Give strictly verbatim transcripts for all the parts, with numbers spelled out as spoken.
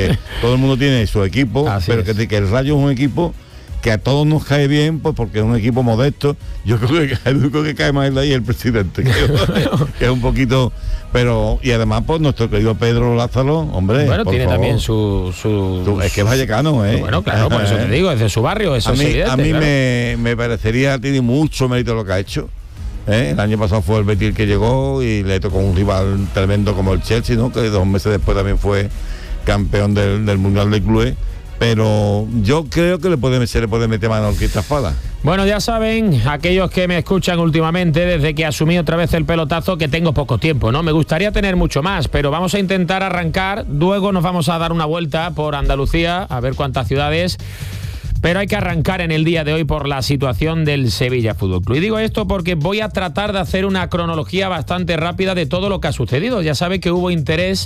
que todo el mundo tiene su equipo, Así pero es. que, que el Rayo es un equipo que a todos nos cae bien, pues porque es un equipo modesto. Yo creo que el único que cae más es de ahí el presidente, que, que es un poquito, pero y además pues nuestro querido Pedro Lázaro, hombre, Bueno, por tiene favor. también su, su, Tú, es que es vallecano, ¿eh? Bueno, claro, por eso te digo, es de su barrio, eso a mí, es evidente, a mí claro. me, me parecería, tiene mucho mérito lo que ha hecho. ¿eh? El año pasado fue el Betis el que llegó y le tocó un rival tremendo como el Chelsea, ¿no? Que dos meses después también fue campeón del, del Mundial de Clubes. Pero yo creo que le puede, se le puede meter mano al Cristafada. Bueno, ya saben, aquellos que me escuchan últimamente, desde que asumí otra vez el pelotazo, que tengo poco tiempo, ¿no? Me gustaría tener mucho más, pero vamos a intentar arrancar. Luego nos vamos a dar una vuelta por Andalucía, a ver cuántas ciudades. Pero hay que arrancar en el día de hoy por la situación del Sevilla Fútbol Club. Y digo esto porque voy a tratar de hacer una cronología bastante rápida de todo lo que ha sucedido. Ya sabe que hubo interés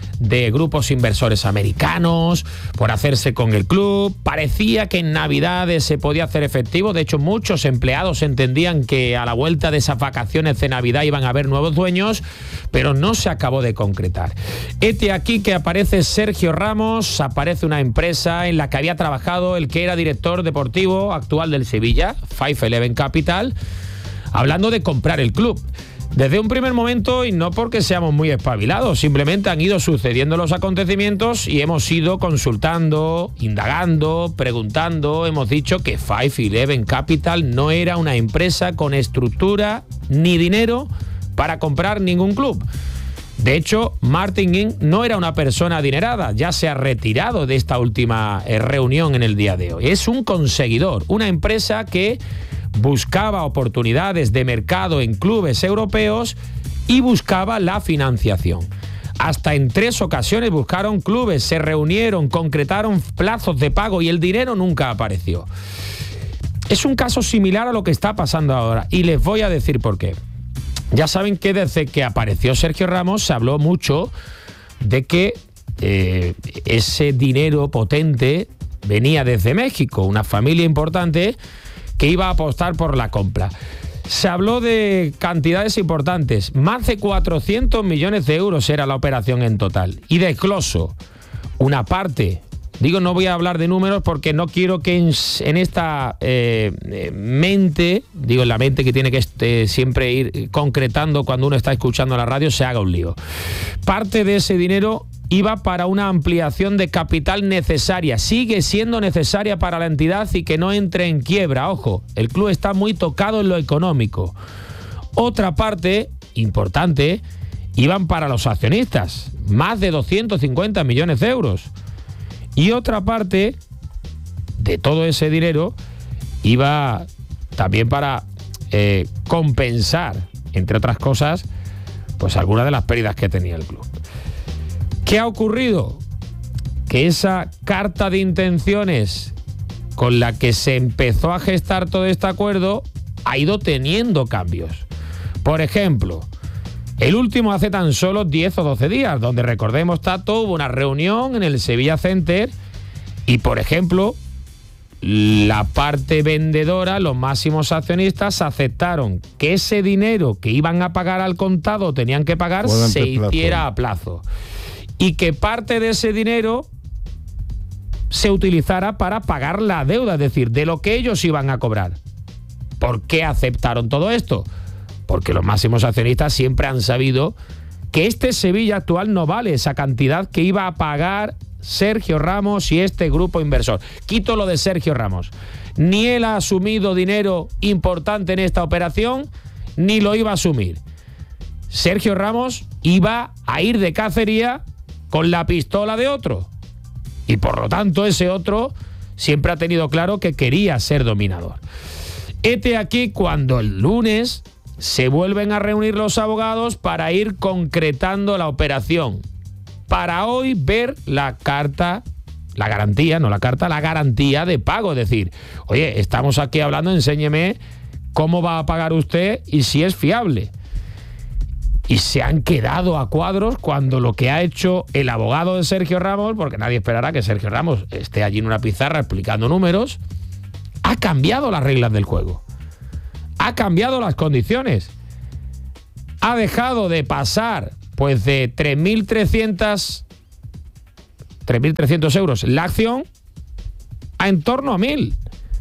de grupos inversores americanos por hacerse con el club. Parecía que en Navidades se podía hacer efectivo. De hecho, muchos empleados entendían que a la vuelta de esas vacaciones de Navidad iban a haber nuevos dueños, pero no se acabó de concretar. Este aquí que aparece Sergio Ramos, aparece una empresa en la que había trabajado el que era director deportivo actual del Sevilla, Five Eleven Capital, hablando de comprar el club. Desde un primer momento, y no porque seamos muy espabilados, simplemente han ido sucediendo los acontecimientos y hemos ido consultando, indagando, preguntando. Hemos dicho que Five Eleven Capital no era una empresa con estructura ni dinero para comprar ningún club. De hecho, Martin Ing no era una persona adinerada, ya se ha retirado de esta última eh, reunión en el día de hoy. Es un conseguidor, una empresa que buscaba oportunidades de mercado en clubes europeos y buscaba la financiación. Hasta en tres ocasiones buscaron clubes, se reunieron, concretaron plazos de pago y el dinero nunca apareció. Es un caso similar a lo que está pasando ahora y les voy a decir por qué. Ya saben que desde que apareció Sergio Ramos se habló mucho de que eh, ese dinero potente venía desde México, una familia importante que iba a apostar por la compra. Se habló de cantidades importantes, más de cuatrocientos millones de euros era la operación en total. Y desgloso una parte, digo, no voy a hablar de números porque no quiero que en, en esta eh, mente, digo en la mente que tiene que este, siempre ir concretando cuando uno está escuchando la radio, se haga un lío. Parte de ese dinero iba para una ampliación de capital necesaria, sigue siendo necesaria para la entidad y que no entre en quiebra. Ojo, el club está muy tocado en lo económico. Otra parte importante iban para los accionistas, más de doscientos cincuenta millones de euros. Y otra parte de todo ese dinero iba también para eh, compensar, entre otras cosas, pues algunas de las pérdidas que tenía el club. ¿Qué ha ocurrido? Que esa carta de intenciones con la que se empezó a gestar todo este acuerdo ha ido teniendo cambios. Por ejemplo, el último hace tan solo diez o doce días, donde recordemos, Tato, hubo una reunión en el Sevilla Center y, por ejemplo, la parte vendedora, los máximos accionistas, aceptaron que ese dinero que iban a pagar al contado, tenían que pagar, se hiciera a plazo. Y que parte de ese dinero se utilizara para pagar la deuda, es decir, de lo que ellos iban a cobrar. ¿Por qué aceptaron todo esto? Porque los máximos accionistas siempre han sabido que este Sevilla actual no vale esa cantidad que iba a pagar Sergio Ramos y este grupo inversor. Quito lo de Sergio Ramos. Ni él ha asumido dinero importante en esta operación, ni lo iba a asumir. Sergio Ramos iba a ir de cacería con la pistola de otro. Y por lo tanto ese otro siempre ha tenido claro que quería ser dominador. Hete aquí cuando el lunes se vuelven a reunir los abogados para ir concretando la operación. Para hoy ver la carta, la garantía, no la carta, la garantía de pago. Es decir, oye, estamos aquí hablando, enséñeme cómo va a pagar usted y si es fiable. Y se han quedado a cuadros cuando lo que ha hecho el abogado de Sergio Ramos, porque nadie esperará que Sergio Ramos esté allí en una pizarra explicando números, ha cambiado las reglas del juego. Ha cambiado las condiciones. Ha dejado de pasar pues de tres mil trescientas tres mil trescientos euros la acción, a en torno a mil.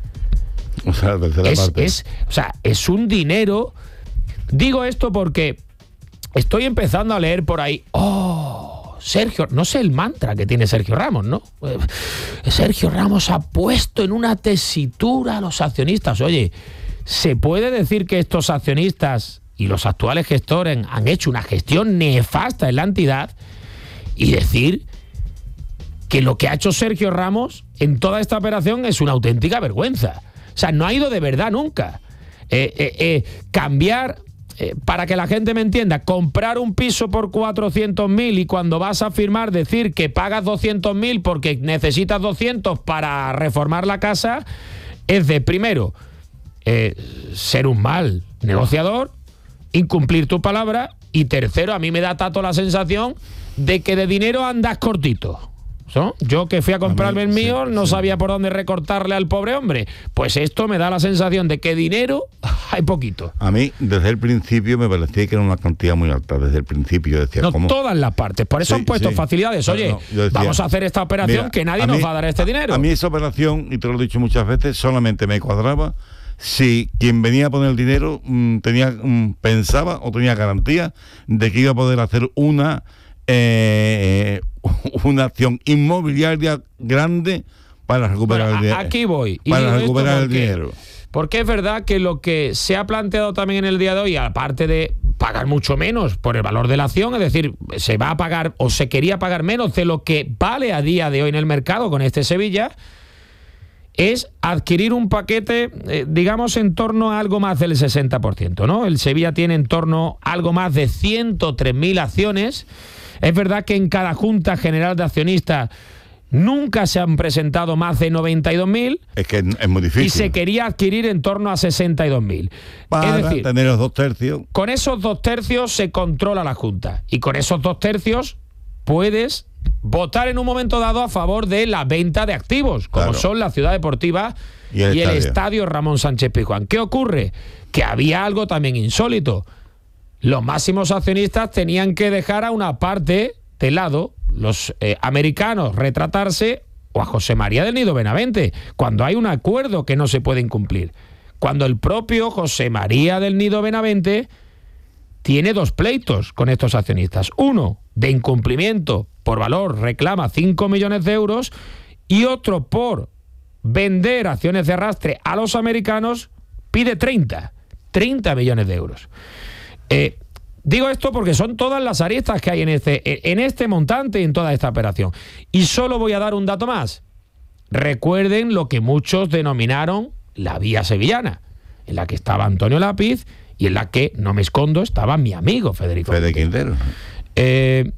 O sea, la tercera es, parte. es, o sea, es un dinero. Digo esto porque estoy empezando a leer por ahí. Oh, Sergio, no sé el mantra que tiene Sergio Ramos, ¿no? Sergio Ramos ha puesto en una tesitura a los accionistas. Oye, ¿se puede decir que estos accionistas y los actuales gestores han hecho una gestión nefasta en la entidad y decir que lo que ha hecho Sergio Ramos en toda esta operación es una auténtica vergüenza? O sea, no ha ido de verdad nunca. Eh, eh, eh, cambiar, eh, para que la gente me entienda, comprar un piso por cuatrocientos mil y cuando vas a firmar decir que pagas doscientos mil porque necesitas doscientos para reformar la casa, es de, primero, eh, ser un mal negociador, incumplir tu palabra, y tercero, a mí me da tanto la sensación de que de dinero andas cortito, ¿no? Yo que fui a comprarme el mío, sí, no sí. sabía por dónde recortarle al pobre hombre. Pues esto me da la sensación de que dinero hay poquito. A mí, desde el principio, me parecía que era una cantidad muy alta. Desde el principio decía, no, ¿cómo? Todas las partes. Por eso sí, han puesto sí. facilidades. Oye, no, no, decía, vamos a hacer esta operación, mira, que nadie nos mí, va a dar este dinero. A mí esa operación, y te lo he dicho muchas veces, solamente me cuadraba si quien venía a poner el dinero mmm, tenía mmm, pensaba o tenía garantía de que iba a poder hacer una eh, una acción inmobiliaria grande para recuperar bueno, el dinero. Aquí voy. Y para recuperar el dinero. Porque es verdad que lo que se ha planteado también en el día de hoy, aparte de pagar mucho menos por el valor de la acción, es decir, se va a pagar o se quería pagar menos de lo que vale a día de hoy en el mercado con este Sevilla, es adquirir un paquete, eh, digamos, en torno a algo más del sesenta por ciento, ¿no? El Sevilla tiene en torno a algo más de ciento tres mil acciones. Es verdad que en cada Junta General de Accionistas nunca se han presentado más de noventa y dos mil. Es que es muy difícil. Y se quería adquirir en torno a sesenta y dos mil. Para es decir, tener los dos tercios. Con esos dos tercios se controla la Junta. Y con esos dos tercios puedes votar en un momento dado a favor de la venta de activos, como claro. son la Ciudad Deportiva y el, y estadio. el estadio Ramón Sánchez Pizjuán. ¿Qué ocurre? Que había algo también insólito. Los máximos accionistas tenían que dejar a una parte de lado, los eh, americanos retratarse, o a José María del Nido Benavente, cuando hay un acuerdo que no se puede incumplir. Cuando el propio José María del Nido Benavente tiene dos pleitos con estos accionistas. Uno de incumplimiento por valor, reclama cinco millones de euros, y otro por vender acciones de arrastre a los americanos, pide treinta millones de euros. Eh, digo esto porque son todas las aristas que hay en este, en este montante y en toda esta operación. Y solo voy a dar un dato más. Recuerden lo que muchos denominaron la vía sevillana, en la que estaba Antonio Lápiz y en la que, no me escondo, estaba mi amigo Federico Fede Quintero. Eh,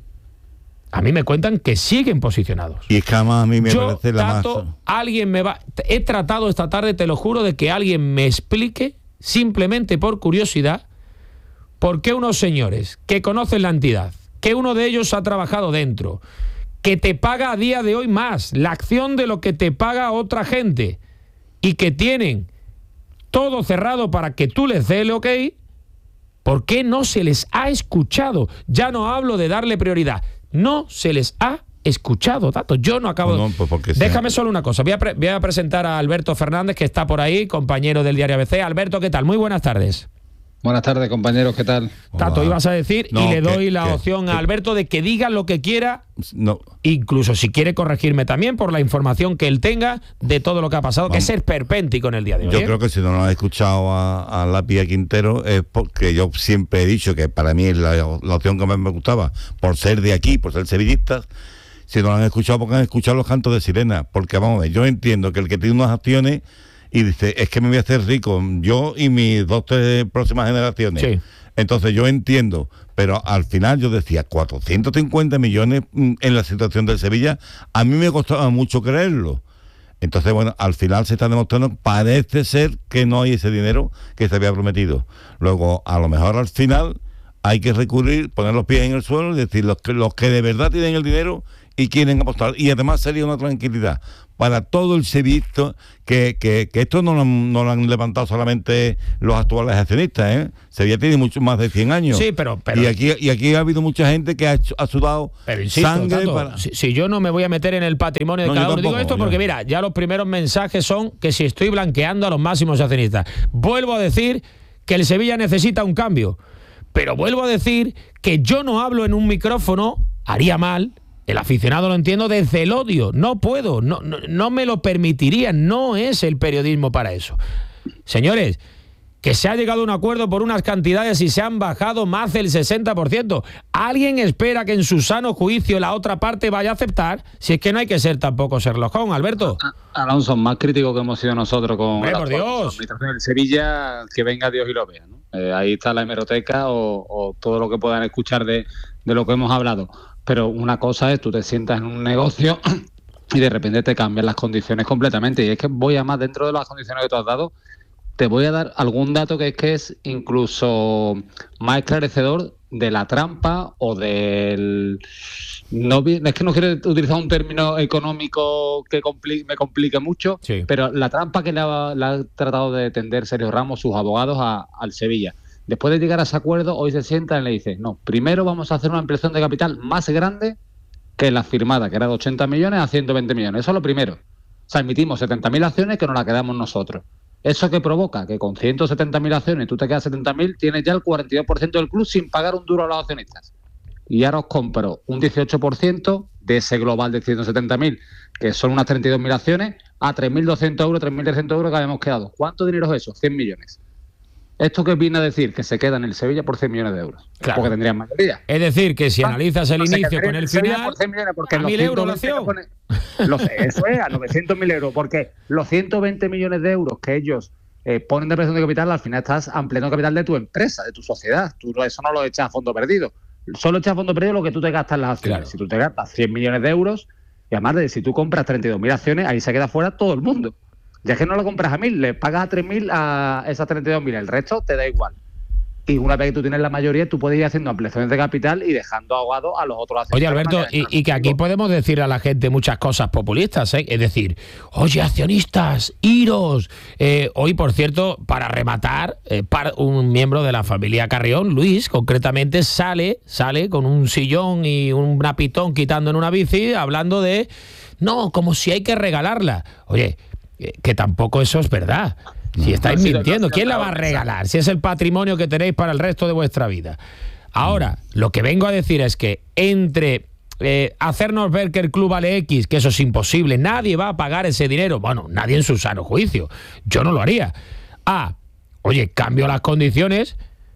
a mí me cuentan que siguen posicionados. Y es que además a mí me Yo parece la trato, más... alguien me va... He tratado esta tarde, te lo juro, de que alguien me explique, simplemente por curiosidad, por qué unos señores que conocen la entidad, que uno de ellos ha trabajado dentro, que te paga a día de hoy más la acción de lo que te paga otra gente, y que tienen todo cerrado para que tú les des el ok, ¿por qué no se les ha escuchado? Ya no hablo de darle prioridad, no se les ha escuchado, Tato. Yo no acabo no, no, pues de... Déjame solo una cosa, voy a, pre... voy a presentar a Alberto Fernández, que está por ahí, compañero del diario A B C. Alberto, ¿qué tal? Muy buenas tardes. Buenas tardes, compañeros, ¿qué tal? Tato, ibas a decir, no, y le doy que, la que, opción a Alberto de que diga lo que quiera, no. incluso si quiere corregirme también por la información que él tenga de todo lo que ha pasado, Vamos. que es esperpéntico en el día de hoy. Yo ¿eh? creo que si no lo has escuchado a, a Lápiz Quintero es porque yo siempre he dicho que para mí es la, la opción que más me gustaba, por ser de aquí, por ser sevillistas. Si no lo han escuchado, porque han escuchado los cantos de sirena. Porque vamos a ver, yo entiendo que el que tiene unas acciones y dice, es que me voy a hacer rico, yo y mis dos, tres próximas generaciones. Sí. Entonces yo entiendo, pero al final yo decía, cuatrocientos cincuenta millones en la situación del Sevilla, a mí me costaba mucho creerlo. Entonces, bueno, al final se está demostrando, parece ser que no hay ese dinero que se había prometido. Luego, a lo mejor al final hay que recurrir, poner los pies en el suelo y decir, los que, los que de verdad tienen el dinero, y quieren apostar. Y además sería una tranquilidad para todo el sevillista, que, que, que esto no lo, han, no lo han levantado solamente los actuales accionistas, ¿eh? Sevilla tiene mucho más de cien años. Sí, pero... pero y, aquí, y aquí ha habido mucha gente que ha, ha sudado pero insisto, sangre Tato, para... Si, si yo no me voy a meter en el patrimonio de No, cada yo uno, digo tampoco, esto porque yo. mira, ya los primeros mensajes son que si estoy blanqueando a los máximos accionistas. Vuelvo a decir que el Sevilla necesita un cambio, pero vuelvo a decir que yo no hablo en un micrófono, haría mal... El aficionado lo entiendo desde el odio. No puedo, no, no, no me lo permitiría. No es el periodismo para eso. Señores, que se ha llegado a un acuerdo por unas cantidades y se han bajado más del sesenta por ciento. ¿Alguien espera que en su sano juicio la otra parte vaya a aceptar? Si es que no hay que ser tampoco Sherlock Holmes, Alberto. Alonso, más crítico que hemos sido nosotros con Hombre, la por Dios. administración del Sevilla, que venga Dios y lo vea, ¿no? Eh, ahí está la hemeroteca o, o todo lo que puedan escuchar de, de lo que hemos hablado. Pero una cosa es, tú te sientas en un negocio y de repente te cambian las condiciones completamente. Y es que voy a más, dentro de las condiciones que tú has dado, te voy a dar algún dato que es que es incluso más esclarecedor de la trampa o del... No, es que no quiero utilizar un término económico que compli- me complique mucho, Sí. pero la trampa que le ha, le ha tratado de tender Sergio Ramos, sus abogados, a, al Sevilla. Después de llegar a ese acuerdo, hoy se sientan y le dicen, no, primero vamos a hacer una ampliación de capital más grande que la firmada, que era de ochenta millones a ciento veinte millones. Eso es lo primero. O sea, emitimos setenta mil acciones que nos las quedamos nosotros. ¿Eso qué provoca? Que con ciento setenta mil acciones tú te quedas setenta mil, tienes ya el cuarenta y dos por ciento del club sin pagar un duro a los accionistas. Y ahora os compro un dieciocho por ciento de ese global de ciento setenta mil, que son unas treinta y dos mil acciones, a tres mil doscientos euros, tres mil trescientos euros que habíamos quedado. ¿Cuánto dinero es eso? cien millones. ¿Esto qué viene a decir? Que se queda en el Sevilla por cien millones de euros. Claro. Porque tendrían mayoría. Es decir, que si analizas el No se inicio quedaría con en el Sevilla final, por cien millones, porque a los mil euros la ciento veinte acción. que pone- los- eso es, a novecientos mil euros, porque los ciento veinte millones de euros que ellos eh, ponen de presión de capital, al final estás ampliando capital de tu empresa, de tu sociedad. Tú no- eso no lo echas a fondo perdido. Solo echas a fondo perdido lo que tú te gastas en las acciones. Claro. Si tú te gastas cien millones de euros, y además de si tú compras treinta y dos mil acciones, ahí se queda fuera todo el mundo. Ya que no lo compras a mil, le pagas a tres mil a esas treinta y dos mil, el resto te da igual. Y una vez que tú tienes la mayoría, tú puedes ir haciendo ampliaciones de capital y dejando ahogado a los otros accionistas. Oye, Alberto, y, y que aquí podemos decir a la gente muchas cosas populistas, ¿eh? Es decir, oye, accionistas, iros. Eh, hoy, por cierto, para rematar, eh, para un miembro de la familia Carrión, Luis, concretamente, sale, sale con un sillón y un napitón quitando en una bici, hablando de, no, como si hay que regalarla. Oye, eh, que tampoco eso es verdad. Si estáis mintiendo, ¿quién la va a regalar? Si es el patrimonio que tenéis para el resto de vuestra vida. Ahora, lo que vengo a decir es que entre eh, hacernos ver que el club vale X, que eso es imposible, nadie va a pagar ese dinero. Bueno, nadie en su sano juicio. Yo no lo haría. Ah, oye, cambio las condiciones.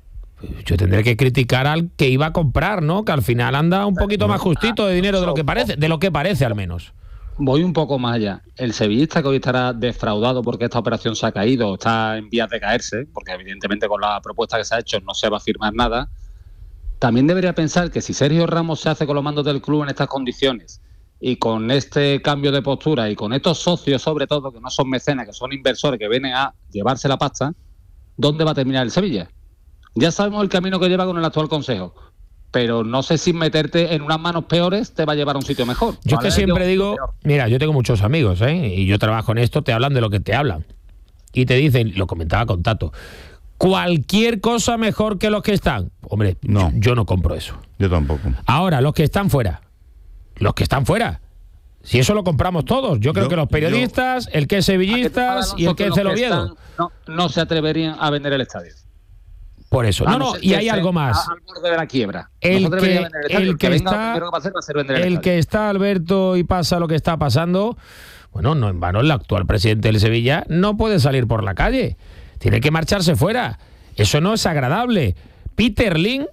Yo tendré que criticar al que iba a comprar, ¿no? Que al final anda un poquito más justito de dinero de lo que parece, de lo que parece al menos. Voy un poco más allá. El sevillista que hoy estará defraudado porque esta operación se ha caído, está en vías de caerse, porque evidentemente con la propuesta que se ha hecho no se va a firmar nada, también debería pensar que si Sergio Ramos se hace con los mandos del club en estas condiciones y con este cambio de postura y con estos socios sobre todo, que no son mecenas, que son inversores que vienen a llevarse la pasta, ¿dónde va a terminar el Sevilla? Ya sabemos el camino que lleva con el actual consejo, pero no sé si meterte en unas manos peores te va a llevar a un sitio mejor. Yo es que siempre digo, mira, yo tengo muchos amigos, ¿eh? Y yo trabajo en esto, te hablan de lo que te hablan. Y te dicen, lo comentaba con Tato, cualquier cosa mejor que los que están. Hombre, no. Yo, yo no compro eso. Yo tampoco. Ahora, los que están fuera. Los que están fuera. Si eso lo compramos todos. Yo creo yo, que los periodistas, yo, el que es sevillistas y el que es del Oviedo. No, no se atreverían a vender el estadio. Por eso. No, no, y hay algo más. Al borde de la quiebra. El que, el que está, el que está, Alberto, y pasa lo que está pasando, bueno, no en vano el actual presidente del Sevilla no puede salir por la calle. Tiene que marcharse fuera. Eso no es agradable. Peter Lim,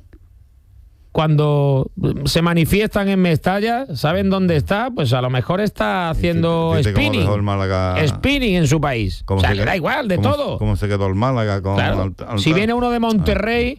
cuando se manifiestan en Mestalla, ¿saben dónde está? Pues a lo mejor está haciendo Fíjate spinning. Cómo dejó el Málaga, spinning en su país. O sea, le da igual, de cómo, todo. Cómo se quedó el Málaga. Con Claro. al, al, si viene uno de Monterrey,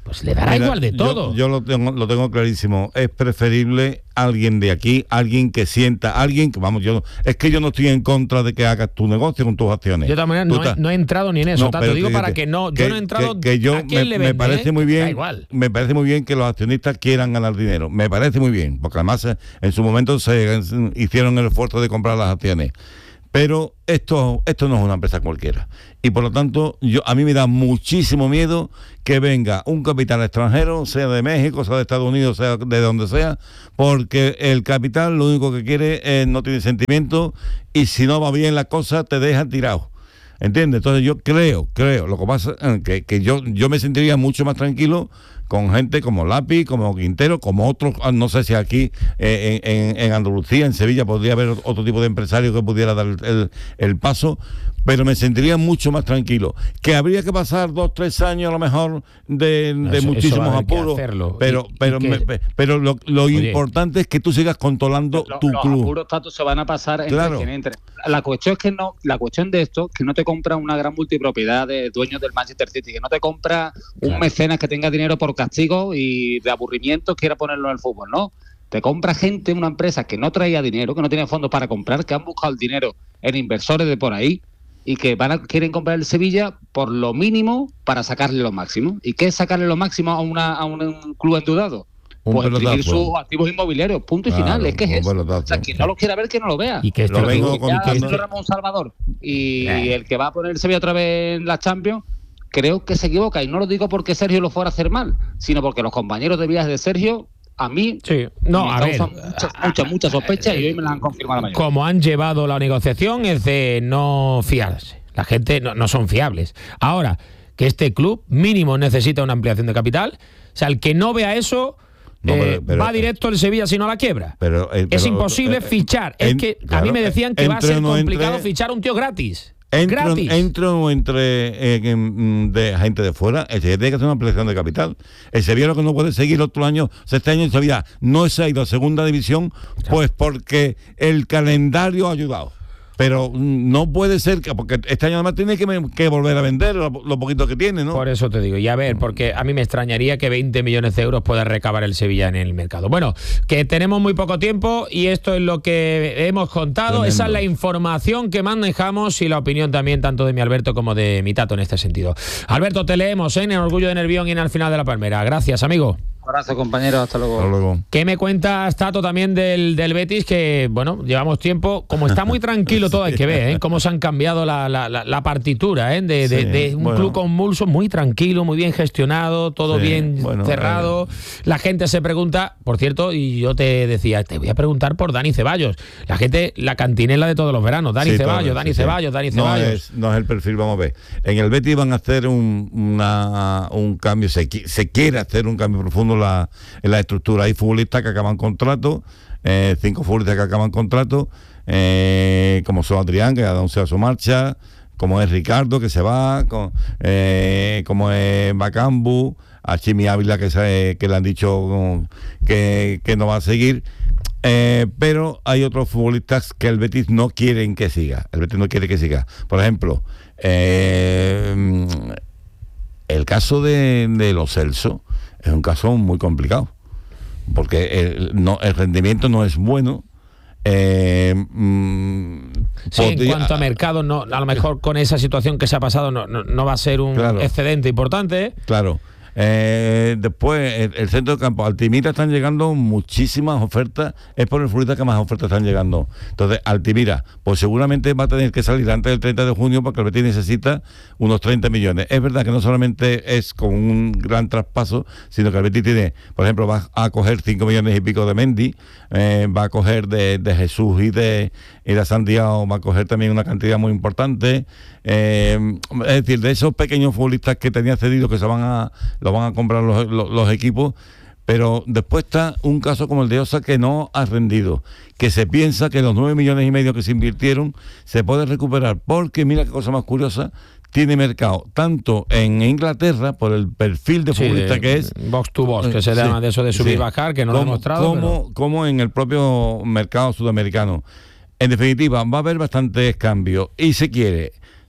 pues le dará Mira, igual de todo. Yo, yo lo, tengo, lo tengo clarísimo. Es preferible alguien de aquí, alguien que sienta, alguien que, vamos, yo es que yo no estoy en contra de que hagas tu negocio con tus acciones. Yo de todas maneras no, he, no he entrado ni en eso, no, tanto digo que, para que no, que, yo no he entrado. Que, que yo ¿a quién me, le vende, me parece eh? muy bien, da igual. Me parece muy bien que los accionistas quieran ganar dinero. Me parece muy bien, porque además en su momento se hicieron el esfuerzo de comprar las acciones. Pero esto, esto no es una empresa cualquiera. Y por lo tanto, yo a mí me da muchísimo miedo que venga un capital extranjero, sea de México, sea de Estados Unidos, sea de donde sea, porque el capital lo único que quiere es no tiene sentimiento y si no va bien la cosa te deja tirado. ¿Entiendes? Entonces yo creo, creo, lo que pasa es que, que yo, yo me sentiría mucho más tranquilo con gente como Lápiz, como Quintero, como otros, no sé si aquí eh, en, en Andalucía, en Sevilla, podría haber otro tipo de empresario que pudiera dar el, el, el paso, pero me sentiría mucho más tranquilo. Que habría que pasar dos, tres años a lo mejor de, de eso, muchísimos eso apuros, pero, y, pero, y que... me, pero lo, lo importante es que tú sigas controlando lo, tu los club. Los apuros tanto se van a pasar entre claro. quien entre. La cuestión es que no, la cuestión de esto, que no te compra una gran multipropiedad de dueños del Manchester City, que no te compra un claro. mecenas que tenga dinero por castigo y de aburrimiento quiera ponerlo en el fútbol, ¿no? Te compra gente, una empresa que no traía dinero, que no tenía fondos para comprar, que han buscado el dinero en inversores de por ahí y que van a, quieren comprar el Sevilla por lo mínimo para sacarle lo máximo. ¿Y qué es sacarle lo máximo a, una, a un, un club endeudado? Un pues imprimir pelotazo. sus activos inmobiliarios, punto y claro, final, es que es eso. Pelotazo. O sea, quien no lo quiera ver, que no lo vea. Y que esto lo vengo contando. Ya Ramón Salvador y eh. el que va a poner el Sevilla otra vez en la Champions, creo que se equivoca, y no lo digo porque Sergio lo fuera a hacer mal, sino porque los compañeros de viaje de Sergio, a mí, sí. no, me a causan ver, muchas, muchas, muchas sospechas y hoy me las han confirmado la mayoría. Como han llevado la negociación es de no fiarse. La gente no, no son fiables. Ahora, que este club mínimo necesita una ampliación de capital, o sea, el que no vea eso... No, pero, eh, pero, va directo el Sevilla si no la quiebra. Pero, eh, pero, es imposible eh, fichar. Es en, que claro, a mí me decían que va a ser no complicado entre, fichar a un tío gratis. Entro, gratis. Entro entre eh, de gente de fuera. El Sevilla tiene que hacer una ampliación de capital. El Sevilla lo que no puede seguir otro año, este año el Sevilla no se ha ido a segunda división, claro. pues porque el calendario ha ayudado. Pero no puede ser que, porque este año además tiene que, que volver a vender lo, lo poquito que tiene, ¿no? Por eso te digo, y a ver, porque a mí me extrañaría que veinte millones de euros pueda recabar el Sevilla en el mercado. Bueno, que tenemos muy poco tiempo y esto es lo que hemos contado. Tremendo. Esa es la información que manejamos y la opinión también tanto de mi Alberto como de mi Tato en este sentido. Alberto, te leemos ¿eh? en el Orgullo de Nervión y en Al Final de la Palmera. Gracias, amigo. Un abrazo, compañero, hasta luego. Hasta luego. ¿Qué me cuentas, Tato, también del, del Betis? Que, bueno, llevamos tiempo, como está muy tranquilo todo, hay que ver, ¿eh? Cómo se han cambiado la, la, la, la partitura, ¿eh? De, de, sí, de un bueno. club convulso, muy tranquilo, muy bien gestionado, todo sí, bien bueno, cerrado. Eh. La gente se pregunta, por cierto, y yo te decía, te voy a preguntar por Dani Ceballos. La gente, la cantinela de todos los veranos, Dani sí, Ceballos, Dani sí, Ceballos, sí. Dani Ceballos. No es, no es el perfil, vamos a ver. En el Betis van a hacer un, una, un cambio, se, se quiere hacer un cambio profundo La, en la estructura. Hay futbolistas que acaban contrato, eh, cinco futbolistas que acaban contrato, eh, como son Adrián, que ha anunciado su marcha, como es Ricardo, que se va, con, eh, como es Bacambu, a Chimi Ávila, que, se, que le han dicho que, que no va a seguir. Eh, pero hay otros futbolistas que el Betis no quieren que siga. El Betis no quiere que siga. Por ejemplo, eh, el caso de, de Lo Celso es un caso muy complicado, porque el, no, el rendimiento no es bueno. Eh, mm, sí, podría, en cuanto a mercado, no, a lo mejor con esa situación que se ha pasado no, no, no va a ser un claro, excedente importante. Claro. Eh, después, el, el centro de campo, Altimira están llegando muchísimas ofertas, es por el futbolista que más ofertas están llegando. Entonces, Altimira, pues seguramente va a tener que salir antes del treinta de junio porque el Betis necesita unos treinta millones. Es verdad que no solamente es con un gran traspaso, sino que el Betis tiene, por ejemplo, va a coger cinco millones y pico de Mendy, eh, va a coger de, de Jesús y de, y de Santiago, va a coger también una cantidad muy importante. Eh, es decir, de esos pequeños futbolistas que tenía cedidos que se van a lo van a comprar los, los, los equipos, pero después está un caso como el de Osa que no ha rendido, que se piensa que los nueve millones y medio que se invirtieron se puede recuperar, porque mira qué cosa más curiosa, tiene mercado tanto en Inglaterra por el perfil de futbolista sí, que es box to box, que se sí, llama de eso de subir y sí, bajar, que no como, lo he mostrado como, pero... como en el propio mercado sudamericano. En definitiva, va a haber bastantes cambios y se quiere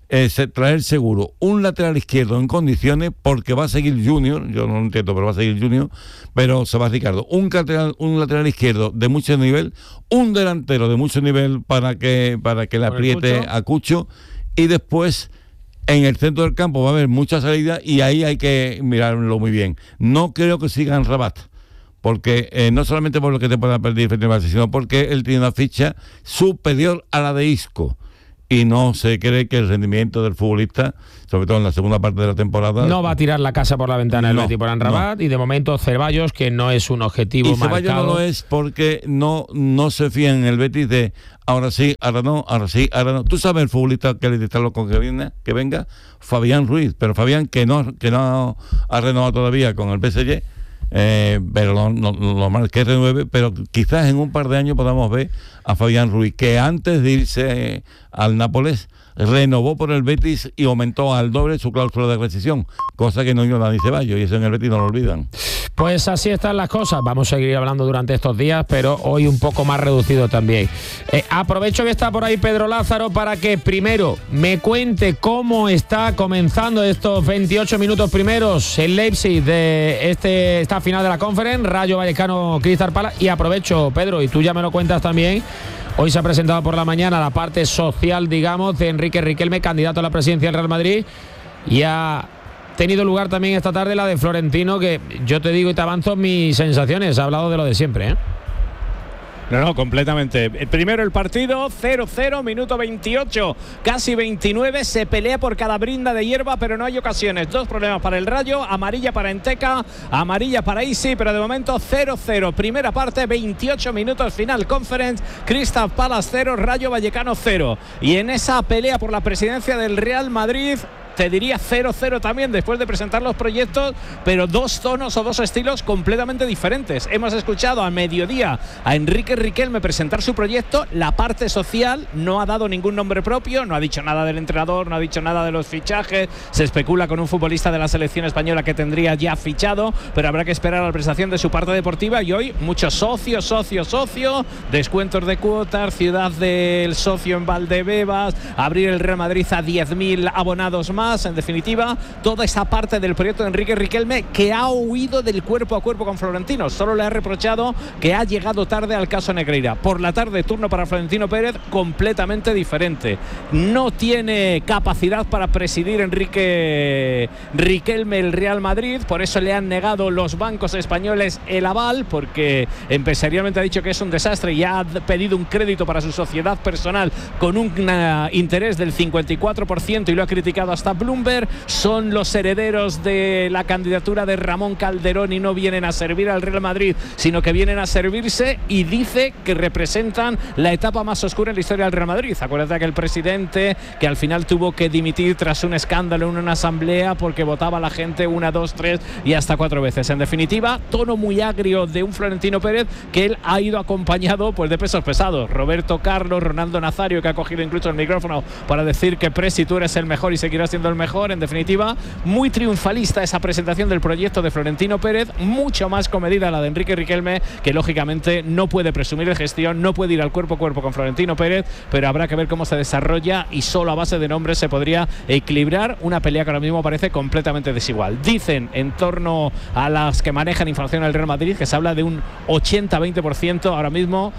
eh, traer seguro un lateral izquierdo en condiciones, porque va a seguir Junior, yo no lo entiendo, pero va a seguir Junior, pero se va Ricardo, un lateral, un lateral izquierdo de mucho nivel, un delantero de mucho nivel para que, para que le apriete a Cucho, y después en el centro del campo va a haber mucha salida y ahí hay que mirarlo muy bien. No creo que sigan Rabat, porque eh, no solamente por lo que te pueda perder frente al Barça, sino porque él tiene una ficha superior a la de Isco. Y no se cree que el rendimiento del futbolista, sobre todo en la segunda parte de la temporada... No va a tirar la casa por la ventana el no, Betis por Rabat, no. Y de momento Ceballos, que no es un objetivo y marcado. Y Ceballos no lo es porque no, no se fía en el Betis de ahora sí, ahora no, ahora sí, ahora no. Tú sabes el futbolista que le está loco que venga, que venga, Fabián Ruiz, pero Fabián que no, que no ha renovado todavía con el P S G, Eh, pero lo, lo, lo normal que renueve, pero quizás en un par de años podamos ver a Fabián Ruiz, que antes de irse al Nápoles renovó por el Betis y aumentó al doble su cláusula de rescisión, cosa que no hizo Dani Ceballos, y eso en el Betis no lo olvidan. Pues así están las cosas, vamos a seguir hablando durante estos días, pero hoy un poco más reducido también. Eh, aprovecho que está por ahí Pedro Lázaro para que primero me cuente cómo está comenzando estos veintiocho minutos primeros el Leipzig de este, esta final de la Conference, Rayo Vallecano Crystal Palace, y aprovecho, Pedro, y tú ya me lo cuentas también. Hoy se ha presentado por la mañana la parte social, digamos, de Enrique Riquelme, candidato a la presidencia del Real Madrid, y ha tenido lugar también esta tarde la de Florentino, que yo te digo y te avanzo mis sensaciones, ha hablado de lo de siempre, ¿eh? No, no, completamente. Primero el partido, cero cero, minuto veintiocho, casi veintinueve, se pelea por cada brinda de hierba, pero no hay ocasiones. Dos problemas para el Rayo, amarilla para Enteca, amarilla para Isi, pero de momento cero cero. Primera parte, veintiocho minutos, final Conference, Crystal Palace cero, Rayo Vallecano cero. Y en esa pelea por la presidencia del Real Madrid, te diría cero cero también después de presentar los proyectos, pero dos tonos o dos estilos completamente diferentes. Hemos escuchado a mediodía a Enrique Riquelme presentar su proyecto, la parte social no ha dado ningún nombre propio, no ha dicho nada del entrenador, no ha dicho nada de los fichajes, se especula con un futbolista de la selección española que tendría ya fichado, pero habrá que esperar a la presentación de su parte deportiva, y hoy muchos socios, socios, socio, descuentos de cuotas, ciudad del socio en Valdebebas, abrir el Real Madrid a diez mil abonados más. En definitiva, toda esa parte del proyecto de Enrique Riquelme, que ha huido del cuerpo a cuerpo con Florentino. Solo le ha reprochado que ha llegado tarde al caso Negreira. Por la tarde, turno para Florentino Pérez completamente diferente. No tiene capacidad para presidir Enrique Riquelme el Real Madrid, por eso le han negado los bancos españoles el aval, porque empresarialmente ha dicho que es un desastre y ha pedido un crédito para su sociedad personal con un uh, interés del cincuenta y cuatro por ciento, y lo ha criticado hasta Bloomberg. Son los herederos de la candidatura de Ramón Calderón y no vienen a servir al Real Madrid, sino que vienen a servirse, y dice que representan la etapa más oscura en la historia del Real Madrid. Acuérdate que el presidente, que al final tuvo que dimitir tras un escándalo en una asamblea porque votaba a la gente una, dos, tres y hasta cuatro veces. En definitiva, tono muy agrio de un Florentino Pérez que él ha ido acompañado pues de pesos pesados. Roberto Carlos, Ronaldo Nazario, que ha cogido incluso el micrófono para decir que Presi, tú eres el mejor y seguirás siendo el mejor. En definitiva, muy triunfalista esa presentación del proyecto de Florentino Pérez, mucho más comedida la de Enrique Riquelme, que lógicamente no puede presumir de gestión, no puede ir al cuerpo a cuerpo con Florentino Pérez, pero habrá que ver cómo se desarrolla, y solo a base de nombres se podría equilibrar una pelea que ahora mismo parece completamente desigual. Dicen en torno a las que manejan información del Real Madrid que se habla de un ochenta veinte por ciento ahora mismo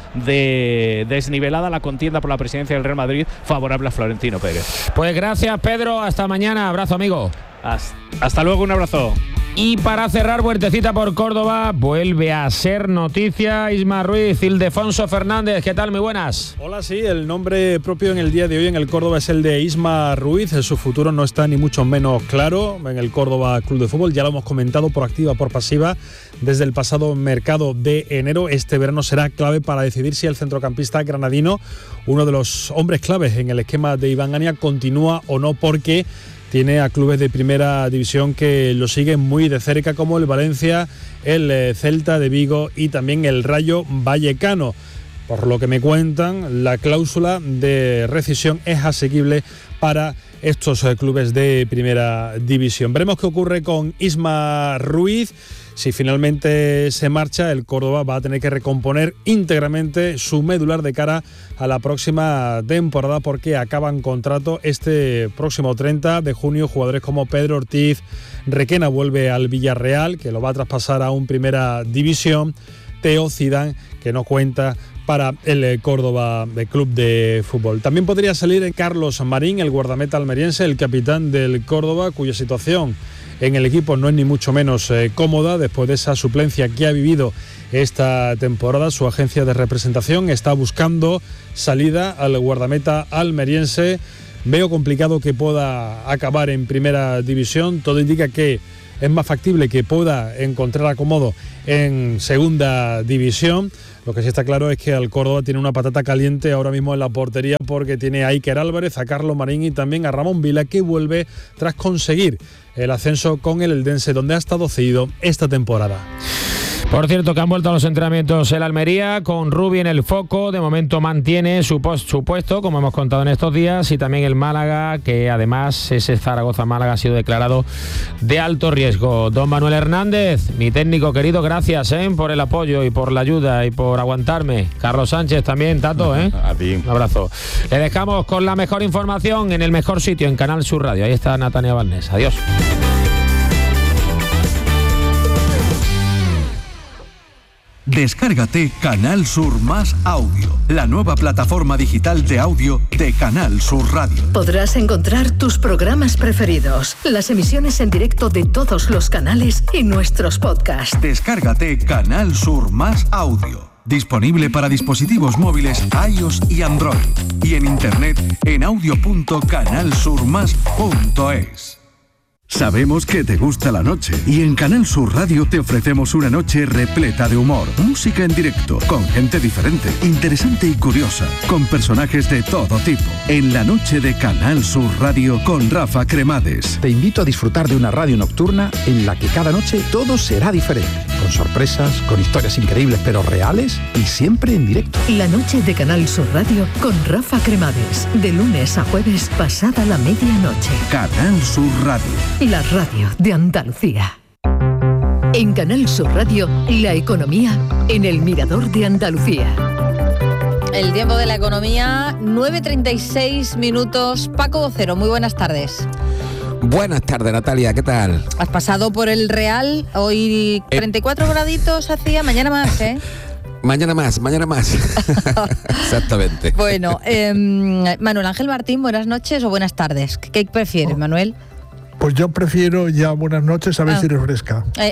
de desnivelada la contienda por la presidencia del Real Madrid favorable a Florentino Pérez. Pues gracias, Pedro, hasta mañana, abrazo, amigo. Hasta, hasta luego, un abrazo. Y para cerrar, vueltecita por Córdoba, vuelve a ser noticia Isma Ruiz, Ildefonso Fernández. ¿Qué tal? Muy buenas. Hola, sí, el nombre propio en el día de hoy en el Córdoba es el de Isma Ruiz. Su futuro no está ni mucho menos claro en el Córdoba Club de Fútbol. Ya lo hemos comentado por activa, por pasiva, desde el pasado mercado de enero. Este verano será clave para decidir si el centrocampista granadino, uno de los hombres claves en el esquema de Iván Ania, continúa o no, porque tiene a clubes de primera división que lo siguen muy de cerca, como el Valencia, el Celta de Vigo y también el Rayo Vallecano. Por lo que me cuentan, la cláusula de rescisión es asequible para estos clubes de primera división. Veremos qué ocurre con Isma Ruiz, Si finalmente se marcha, el Córdoba va a tener que recomponer íntegramente su medular de cara a la próxima temporada, porque acaban contrato este próximo treinta de junio. Jugadores como Pedro Ortiz, Requena vuelve al Villarreal, que lo va a traspasar a un Primera División, Teo Zidane, que no cuenta para el Córdoba de Club de Fútbol. También podría salir Carlos Marín, el guardameta almeriense, el capitán del Córdoba, cuya situación en el equipo no es ni mucho menos eh, cómoda después de esa suplencia que ha vivido esta temporada. Su agencia de representación está buscando salida al guardameta almeriense. Veo complicado que pueda acabar en Primera División. Todo indica que es más factible que pueda encontrar acomodo en Segunda División. Lo que sí está claro es que al Córdoba tiene una patata caliente ahora mismo en la portería, porque tiene a Iker Álvarez, a Carlos Marín y también a Ramón Vila, que vuelve tras conseguir el ascenso con el Eldense, donde ha estado cedido esta temporada. Por cierto, que han vuelto a los entrenamientos el Almería, con Rubi en el foco. De momento mantiene su, post, su puesto, como hemos contado en estos días, y también el Málaga, que además ese Zaragoza-Málaga ha sido declarado de alto riesgo. Don Manuel Hernández, mi técnico querido, gracias ¿eh? por el apoyo y por la ayuda y por aguantarme. Carlos Sánchez también, Tato, ¿eh? A ti. Un abrazo. Le dejamos con la mejor información en el mejor sitio, en Canal Sur Radio. Ahí está Natania Balnés. Adiós. Descárgate Canal Sur Más Audio, la nueva plataforma digital de audio de Canal Sur Radio. Podrás encontrar tus programas preferidos, las emisiones en directo de todos los canales y nuestros podcasts. Descárgate Canal Sur Más Audio. Disponible para dispositivos móviles iOS y Android. Y en internet en audio punto canal sur más punto es. Sabemos que te gusta la noche y en Canal Sur Radio te ofrecemos una noche repleta de humor, música en directo, con gente diferente, interesante y curiosa, con personajes de todo tipo. En la noche de Canal Sur Radio con Rafa Cremades. Te invito a disfrutar de una radio nocturna en la que cada noche todo será diferente, con sorpresas, con historias increíbles pero reales y siempre en directo. La noche de Canal Sur Radio con Rafa Cremades, de lunes a jueves pasada la medianoche. Canal Sur Radio. La radio de Andalucía. En Canal Sur Radio, la economía en el Mirador de Andalucía. El tiempo de la economía, nueve treinta y seis minutos. Paco Vocero, muy buenas tardes. Buenas tardes, Natalia, ¿qué tal? Has pasado por el Real, hoy treinta y cuatro eh. graditos hacía, mañana más, ¿eh? Mañana más, mañana más. Exactamente. Bueno, eh, Manuel Ángel Martín, buenas noches o buenas tardes. ¿Qué prefieres, oh. Manuel? Pues yo prefiero ya buenas noches, a ver ah. si refresca. Eh,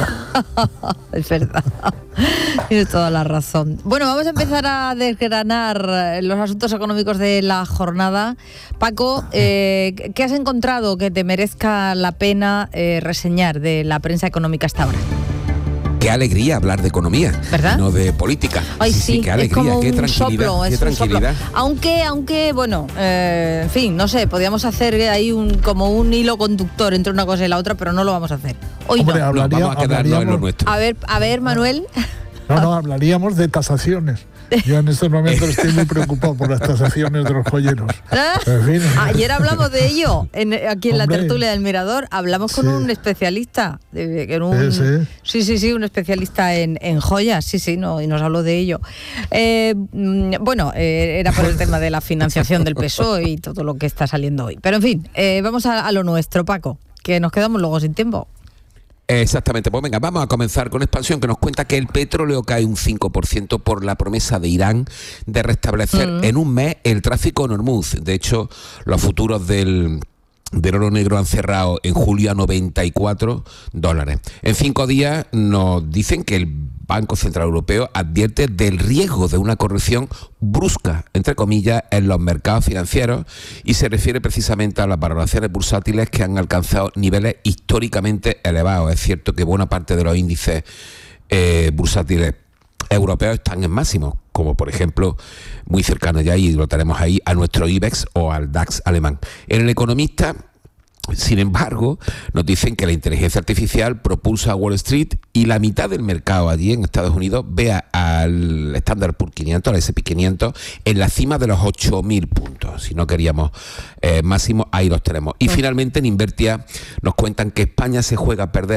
es verdad, tienes toda la razón. Bueno, vamos a empezar a desgranar los asuntos económicos de la jornada. Paco, eh, ¿qué has encontrado que te merezca la pena eh, reseñar de la prensa económica hasta ahora? Qué alegría hablar de economía, ¿verdad? No de política. Ay, sí, sí, qué alegría, qué tranquilidad, soplo, qué tranquilidad. Aunque, aunque, bueno, eh, en fin, no sé, podríamos hacer ahí un como un hilo conductor entre una cosa y la otra, pero no lo vamos a hacer. Hoy Hombre, no. Hablaría, no, vamos a quedarnos en lo nuestro. A ver, a ver, Manuel. No, no, hablaríamos de tasaciones. Yo en estos momentos estoy muy preocupado por las tasaciones de los joyeros. En fin. Ayer hablamos de ello en, aquí en Hombre. la tertulia del Mirador. Hablamos con sí. un especialista. De, en un, sí, sí. sí, sí, sí, un especialista en, en joyas. Sí, sí, no, y nos habló de ello. Eh, bueno, eh, era por el tema de la financiación del P S O E y todo lo que está saliendo hoy. Pero en fin, eh, vamos a, a lo nuestro, Paco, que nos quedamos luego sin tiempo. Exactamente, pues venga, vamos a comenzar con Expansión, que nos cuenta que el petróleo cae un cinco por ciento por la promesa de Irán de restablecer mm. en un mes el tráfico en Hormuz. De hecho, los futuros del... del oro negro han cerrado en julio a noventa y cuatro dólares. En cinco días nos dicen que el Banco Central Europeo advierte del riesgo de una corrección brusca, entre comillas, en los mercados financieros, y se refiere precisamente a las valoraciones bursátiles que han alcanzado niveles históricamente elevados. Es cierto que buena parte de los índices eh, bursátiles europeos están en máximos, como por ejemplo, muy cercano ya, y lo tenemos ahí, a nuestro IBEX o al DAX alemán. En El Economista, sin embargo, nos dicen que la inteligencia artificial propulsa a Wall Street y la mitad del mercado allí en Estados Unidos ve al Standard and Poor's quinientos, al ese and pe quinientos, en la cima de los ocho mil puntos. Si no queríamos eh, máximo, ahí los tenemos. Y finalmente en Invertia nos cuentan que España se juega a perder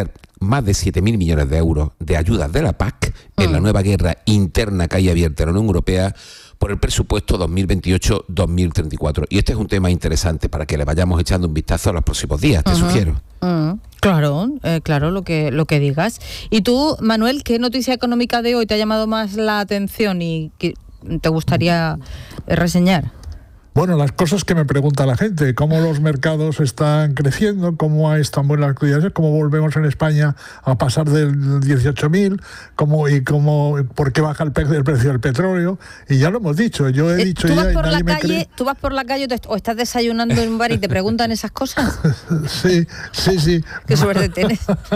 más de siete mil millones de euros de ayudas de la P A C en mm. la nueva guerra interna que hay abierta en la Unión Europea por el presupuesto dos mil veintiocho dos mil treinta y cuatro. Y este es un tema interesante para que le vayamos echando un vistazo a los próximos días, te uh-huh. sugiero. Uh-huh. Claro, eh, claro, lo que, lo que digas. Y tú, Manuel, ¿qué noticia económica de hoy te ha llamado más la atención y que te gustaría reseñar? Bueno, las cosas que me pregunta la gente, cómo los mercados están creciendo, cómo hay tan buenas actividades, cómo volvemos en España a pasar del dieciocho mil, cómo y cómo, por qué baja el, pe- el precio del petróleo, y ya lo hemos dicho, yo he eh, dicho ¿tú ya vas y por nadie la me calle, cree. ¿Tú vas por la calle te, o estás desayunando en un bar y te preguntan esas cosas? Sí, sí, sí. Qué suerte tienes.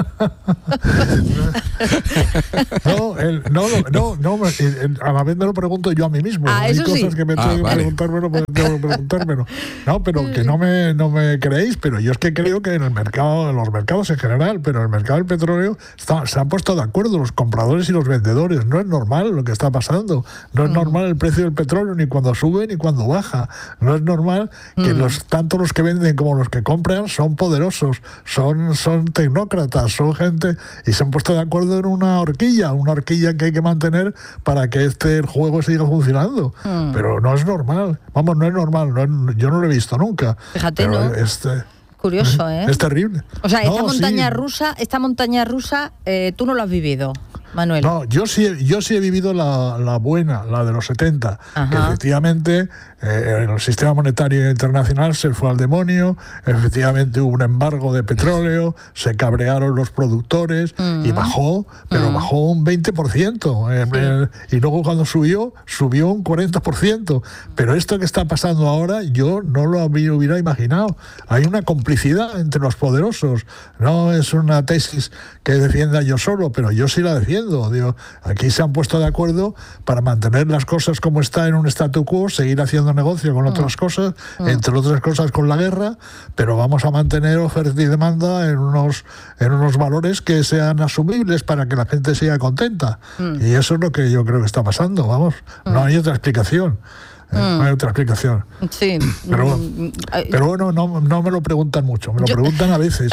no, el, no, no, no, el, el, a la vez me lo pregunto yo a mí mismo. Ah, hay eso cosas sí. que me Ah, tengo que vale. preguntármelo, pues tengo que preguntármelo. No, pero que no me, no me creéis, pero yo es que creo que en el mercado, en los mercados en general, pero en el mercado del petróleo está, se han puesto de acuerdo los compradores y los vendedores. No es normal lo que está pasando. No es mm. normal el precio del petróleo ni cuando sube ni cuando baja. No es normal que mm. los tanto los que venden como los que compran son poderosos, son, son tecnócratas, son gente y se han puesto de acuerdo en una horquilla, una horquilla que hay que mantener para que este el juego siga funcionando. Mm. Pero no es normal. Vamos, no es normal. No es, yo no lo he visto nunca. Fíjate, ¿no? Este, curioso, ¿eh? Es terrible. O sea, esta no, montaña sí. rusa, esta montaña rusa, eh, tú no lo has vivido, Manuel. No, yo sí, yo sí he vivido la, la buena, la de los setenta. Ajá. Que efectivamente eh, el sistema monetario internacional se fue al demonio, efectivamente hubo un embargo de petróleo, se cabrearon los productores uh-huh. y bajó, pero uh-huh. bajó un veinte por ciento. Eh, sí. eh, y luego cuando subió, subió un cuarenta por ciento. Pero esto que está pasando ahora, yo no lo hubiera imaginado. Hay una complicidad entre los poderosos. No es una tesis que defienda yo solo, pero yo sí la defiendo. Digo, aquí se han puesto de acuerdo para mantener las cosas como está en un statu quo, seguir haciendo negocio con otras mm. cosas, mm. entre otras cosas con la guerra, pero vamos a mantener oferta y demanda en unos en unos valores que sean asumibles para que la gente siga contenta. Mm. Y eso es lo que yo creo que está pasando, vamos. Mm. No hay otra explicación. Eh, mm. No hay otra explicación. Sí. Pero, pero bueno, no, no me lo preguntan mucho, me lo Yo... preguntan a veces.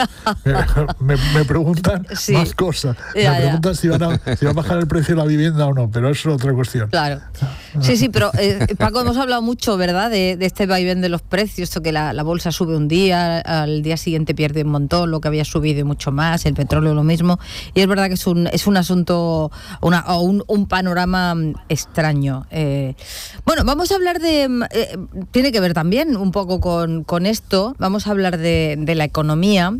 me, me preguntan sí. más cosas. Ya, me preguntan si, van a, si va a bajar el precio de la vivienda o no, pero eso es otra cuestión. Claro. Sí, sí, pero eh, Paco, hemos hablado mucho, ¿verdad?, de, de este vaivén de los precios, esto que la, la bolsa sube un día, al día siguiente pierde un montón, lo que había subido y mucho más, el petróleo lo mismo. Y es verdad que es un, es un asunto, una, o un, un panorama extraño. Eh, bueno, vamos a hablar de... Eh, tiene que ver también un poco con, con esto. Vamos a hablar de, de la economía.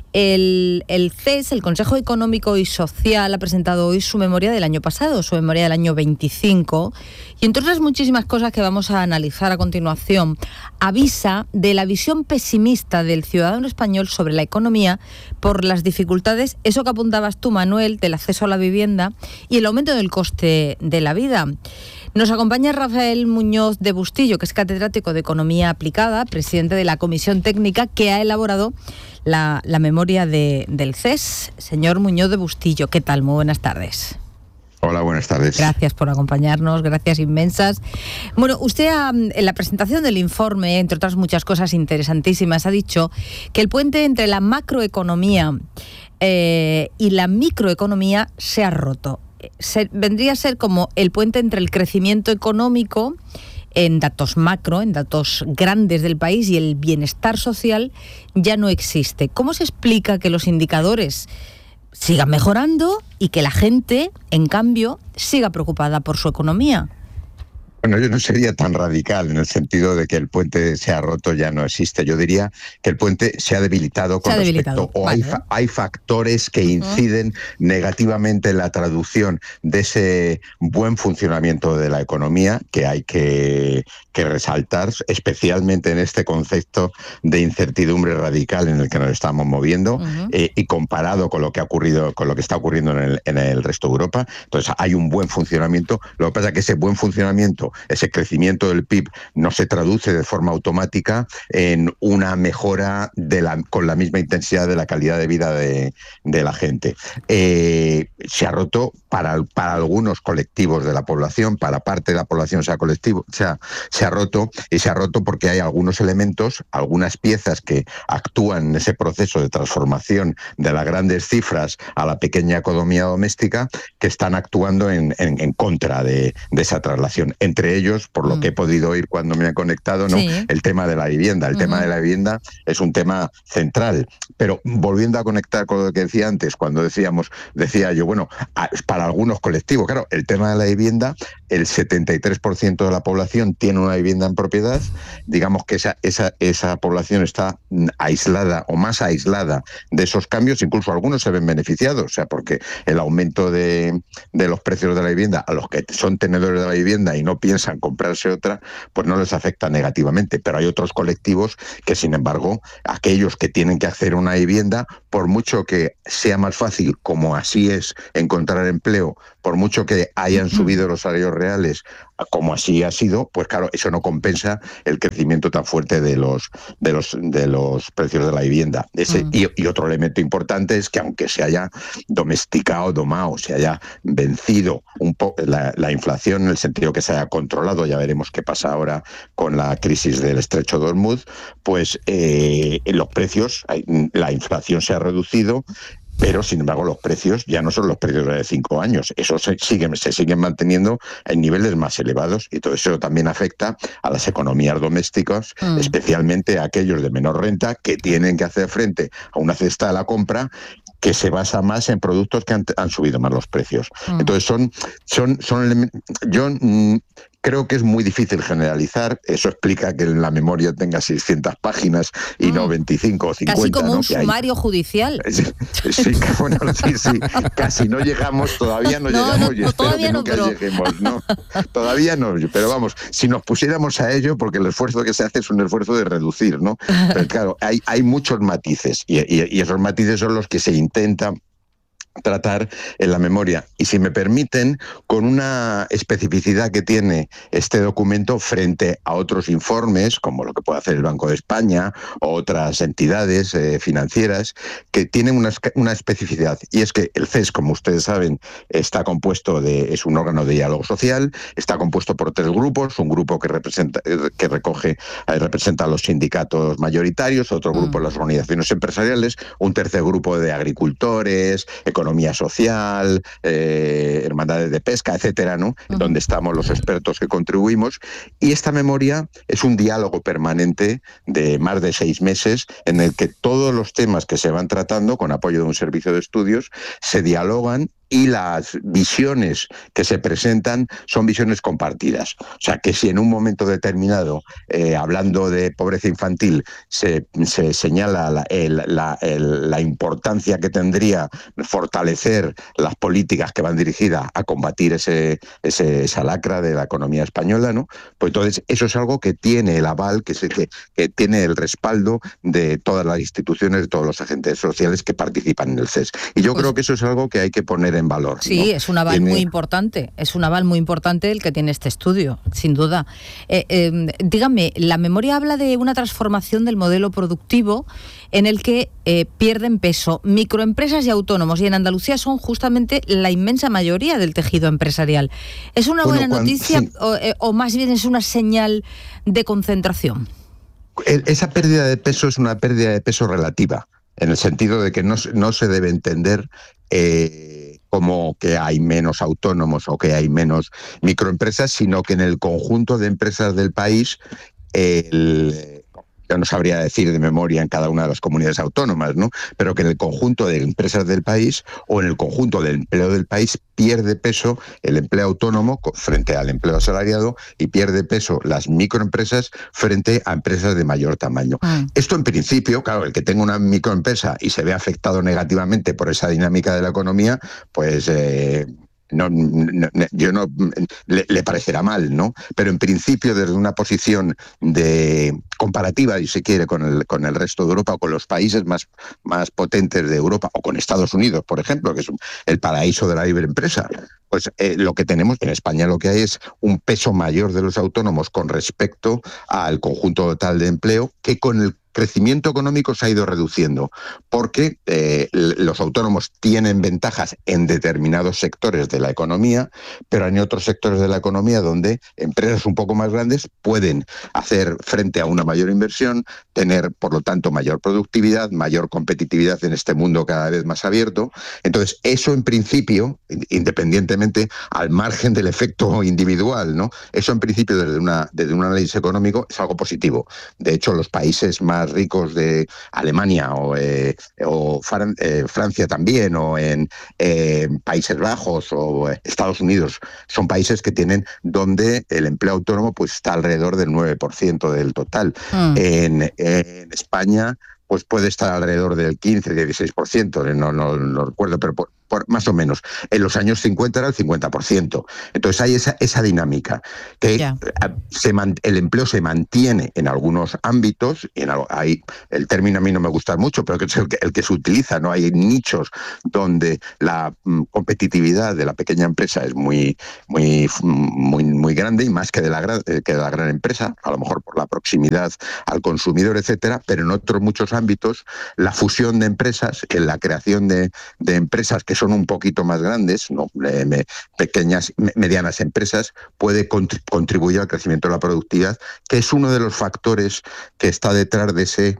El, el C E S, el Consejo Económico y Social, ha presentado hoy su memoria del año pasado, su memoria del año veinticinco, y entre otras muchísimas cosas que vamos a analizar a continuación, avisa de la visión pesimista del ciudadano español sobre la economía por las dificultades, eso que apuntabas tú, Manuel, del acceso a la vivienda y el aumento del coste de la vida. Nos acompaña Rafael Muñoz de Bustillo, que es catedrático de Economía Aplicada, presidente de la Comisión Técnica que ha elaborado la, la memoria de, del C E S. Señor Muñoz de Bustillo, ¿qué tal? Muy buenas tardes. Hola, buenas tardes. Gracias por acompañarnos, gracias inmensas. Bueno, usted en la presentación del informe, entre otras muchas cosas interesantísimas, ha dicho que el puente entre la macroeconomía eh, y la microeconomía se ha roto. Se, vendría a ser como el puente entre el crecimiento económico en datos macro, en datos grandes del país, y el bienestar social ya no existe. ¿Cómo se explica que los indicadores sigan mejorando y que la gente, en cambio, siga preocupada por su economía? Bueno, yo no sería tan radical en el sentido de que el puente se ha roto, ya no existe. Yo diría que el puente se ha debilitado con se ha respecto, debilitado. o vale. hay, fa- hay factores que inciden uh-huh. negativamente en la traducción de ese buen funcionamiento de la economía que hay que, que resaltar, especialmente en este concepto de incertidumbre radical en el que nos estamos moviendo uh-huh. eh, y comparado con lo que ha ocurrido, con lo que está ocurriendo en el, en el resto de Europa. Entonces hay un buen funcionamiento. Lo que pasa es que ese buen funcionamiento ejemplo, ese crecimiento del P I B no se traduce de forma automática en una mejora de la, con la misma intensidad de la calidad de vida de, de la gente. Eh, se ha roto para, para algunos colectivos de la población, para parte de la población se ha, colectivo, se, ha, se ha roto, y se ha roto porque hay algunos elementos, algunas piezas que actúan en ese proceso de transformación de las grandes cifras a la pequeña economía doméstica, que están actuando en, en, en contra de, de esa traslación. Entre ellos, por lo mm. que he podido oír cuando me he conectado, ¿no? Sí. El tema de la vivienda. El uh-huh. tema de la vivienda es un tema central. Pero volviendo a conectar con lo que decía antes, cuando decíamos, decía yo, bueno, para algunos colectivos, claro, el tema de la vivienda, el setenta y tres por ciento de la población tiene una vivienda en propiedad, digamos que esa, esa, esa población está aislada o más aislada de esos cambios, incluso algunos se ven beneficiados, o sea, porque el aumento de, de los precios de la vivienda a los que son tenedores de la vivienda y no piensan comprarse otra, pues no les afecta negativamente, pero hay otros colectivos que, sin embargo, aquellos que tienen que acceder a una vivienda, por mucho que sea más fácil, como así es, encontrar empleo, por mucho que hayan subido los salarios reales, como así ha sido, pues claro, eso no compensa el crecimiento tan fuerte de los de los de los precios de la vivienda. Ese, mm. y, y otro elemento importante es que aunque se haya domesticado, domado, se haya vencido un poco la, la inflación, en el sentido que se haya controlado, ya veremos qué pasa ahora con la crisis del estrecho de Hormuz, pues eh, los precios, la inflación se ha reducido, pero sin embargo los precios ya no son los precios de cinco años, esos se siguen, se siguen manteniendo en niveles más elevados, y todo eso también afecta a las economías domésticas, mm. especialmente a aquellos de menor renta que tienen que hacer frente a una cesta de la compra que se basa más en productos que han, han subido más los precios. Mm. Entonces son, son, son yo mm, creo que es muy difícil generalizar. Eso explica que la memoria tenga seiscientas páginas y mm. no veinticinco o cincuenta. Casi como ¿no? un que sumario hay... judicial. Sí, sí, bueno, sí, sí, casi no llegamos, todavía no, no llegamos, no, y espero todavía que nunca no, pero... lleguemos, ¿no? Todavía no, pero vamos, si nos pusiéramos a ello, porque el esfuerzo que se hace es un esfuerzo de reducir, ¿no? Pero claro, hay, hay muchos matices, y, y, y esos matices son los que se intenta tratar en la memoria, y si me permiten, con una especificidad que tiene este documento frente a otros informes, como lo que puede hacer el Banco de España o otras entidades eh, financieras, que tienen una, una especificidad, y es que el C E S, como ustedes saben, está compuesto de, es un órgano de diálogo social, está compuesto por tres grupos, un grupo que representa, que recoge, eh, representa a los sindicatos mayoritarios, otro grupo mm. las organizaciones empresariales, un tercer grupo de agricultores, economía social, eh, hermandades de pesca, etcétera, ¿no? Uh-huh. Donde estamos los expertos que contribuimos. Y esta memoria es un diálogo permanente de más de seis meses en el que todos los temas que se van tratando, con apoyo de un servicio de estudios, se dialogan, y las visiones que se presentan son visiones compartidas. O sea, que si en un momento determinado, eh, hablando de pobreza infantil, se, se señala la, el, la, el, la importancia que tendría fortalecer las políticas que van dirigidas a combatir ese, ese, esa lacra de la economía española, ¿no? Pues entonces eso es algo que tiene el aval, que, se, que, que tiene el respaldo de todas las instituciones, de todos los agentes sociales que participan en el C E S. Y yo pues, creo que eso es algo que hay que poner en en valor. Sí, ¿no? es un aval tiene... muy importante, es un aval muy importante el que tiene este estudio, sin duda. Eh, eh, dígame, la memoria habla de una transformación del modelo productivo en el que eh, pierden peso microempresas y autónomos, y en Andalucía son justamente la inmensa mayoría del tejido empresarial. ¿Es una buena bueno, cuando, noticia sí. o, eh, o más bien es una señal de concentración? Esa pérdida de peso es una pérdida de peso relativa, en el sentido de que no, no se debe entender eh, como que hay menos autónomos o que hay menos microempresas, sino que en el conjunto de empresas del país, el, yo no sabría decir de memoria en cada una de las comunidades autónomas, ¿no? Pero que en el conjunto de empresas del país o en el conjunto del empleo del país pierde peso el empleo autónomo frente al empleo asalariado y pierde peso las microempresas frente a empresas de mayor tamaño. Mm. Esto en principio, claro, el que tenga una microempresa y se ve afectado negativamente por esa dinámica de la economía, pues... Eh, No, no, yo no le, le parecerá mal, ¿no? Pero en principio, desde una posición de comparativa, si se quiere, con el, con el resto de Europa o con los países más, más potentes de Europa o con Estados Unidos, por ejemplo, que es el paraíso de la libre empresa. Pues eh, lo que tenemos en España, lo que hay es un peso mayor de los autónomos con respecto al conjunto total de empleo, que con el crecimiento económico se ha ido reduciendo, porque eh, los autónomos tienen ventajas en determinados sectores de la economía, pero hay otros sectores de la economía donde empresas un poco más grandes pueden hacer frente a una mayor inversión, tener, por lo tanto, mayor productividad, mayor competitividad en este mundo cada vez más abierto. Entonces, eso en principio, independientemente al margen del efecto individual, ¿no? Eso en principio desde una desde un análisis económico es algo positivo. De hecho, los países más ricos de Alemania o, eh, o Fran, eh, Francia también, o en eh, Países Bajos o Estados Unidos, son países que tienen donde el empleo autónomo pues está alrededor del nueve por ciento del total. Mm. En, en España pues puede estar alrededor del quince, dieciséis por ciento, no, no, no recuerdo, pero por, por, más o menos. En los años cincuenta era el cincuenta por ciento. Entonces hay esa, esa dinámica, que yeah. se man, el empleo se mantiene en algunos ámbitos, y en, hay, el término a mí no me gusta mucho, pero que es el que, el que se utiliza, ¿no? Hay nichos donde la mm, competitividad de la pequeña empresa es muy, muy, muy, muy grande, y más que de, la gran, que de la gran empresa, a lo mejor por la proximidad al consumidor, etcétera, pero en otros muchos ámbitos la fusión de empresas, en la creación de, de empresas que son un poquito más grandes, ¿no? eh, me, pequeñas, me, medianas empresas, puede contribu- contribuir al crecimiento de la productividad, que es uno de los factores que está detrás de ese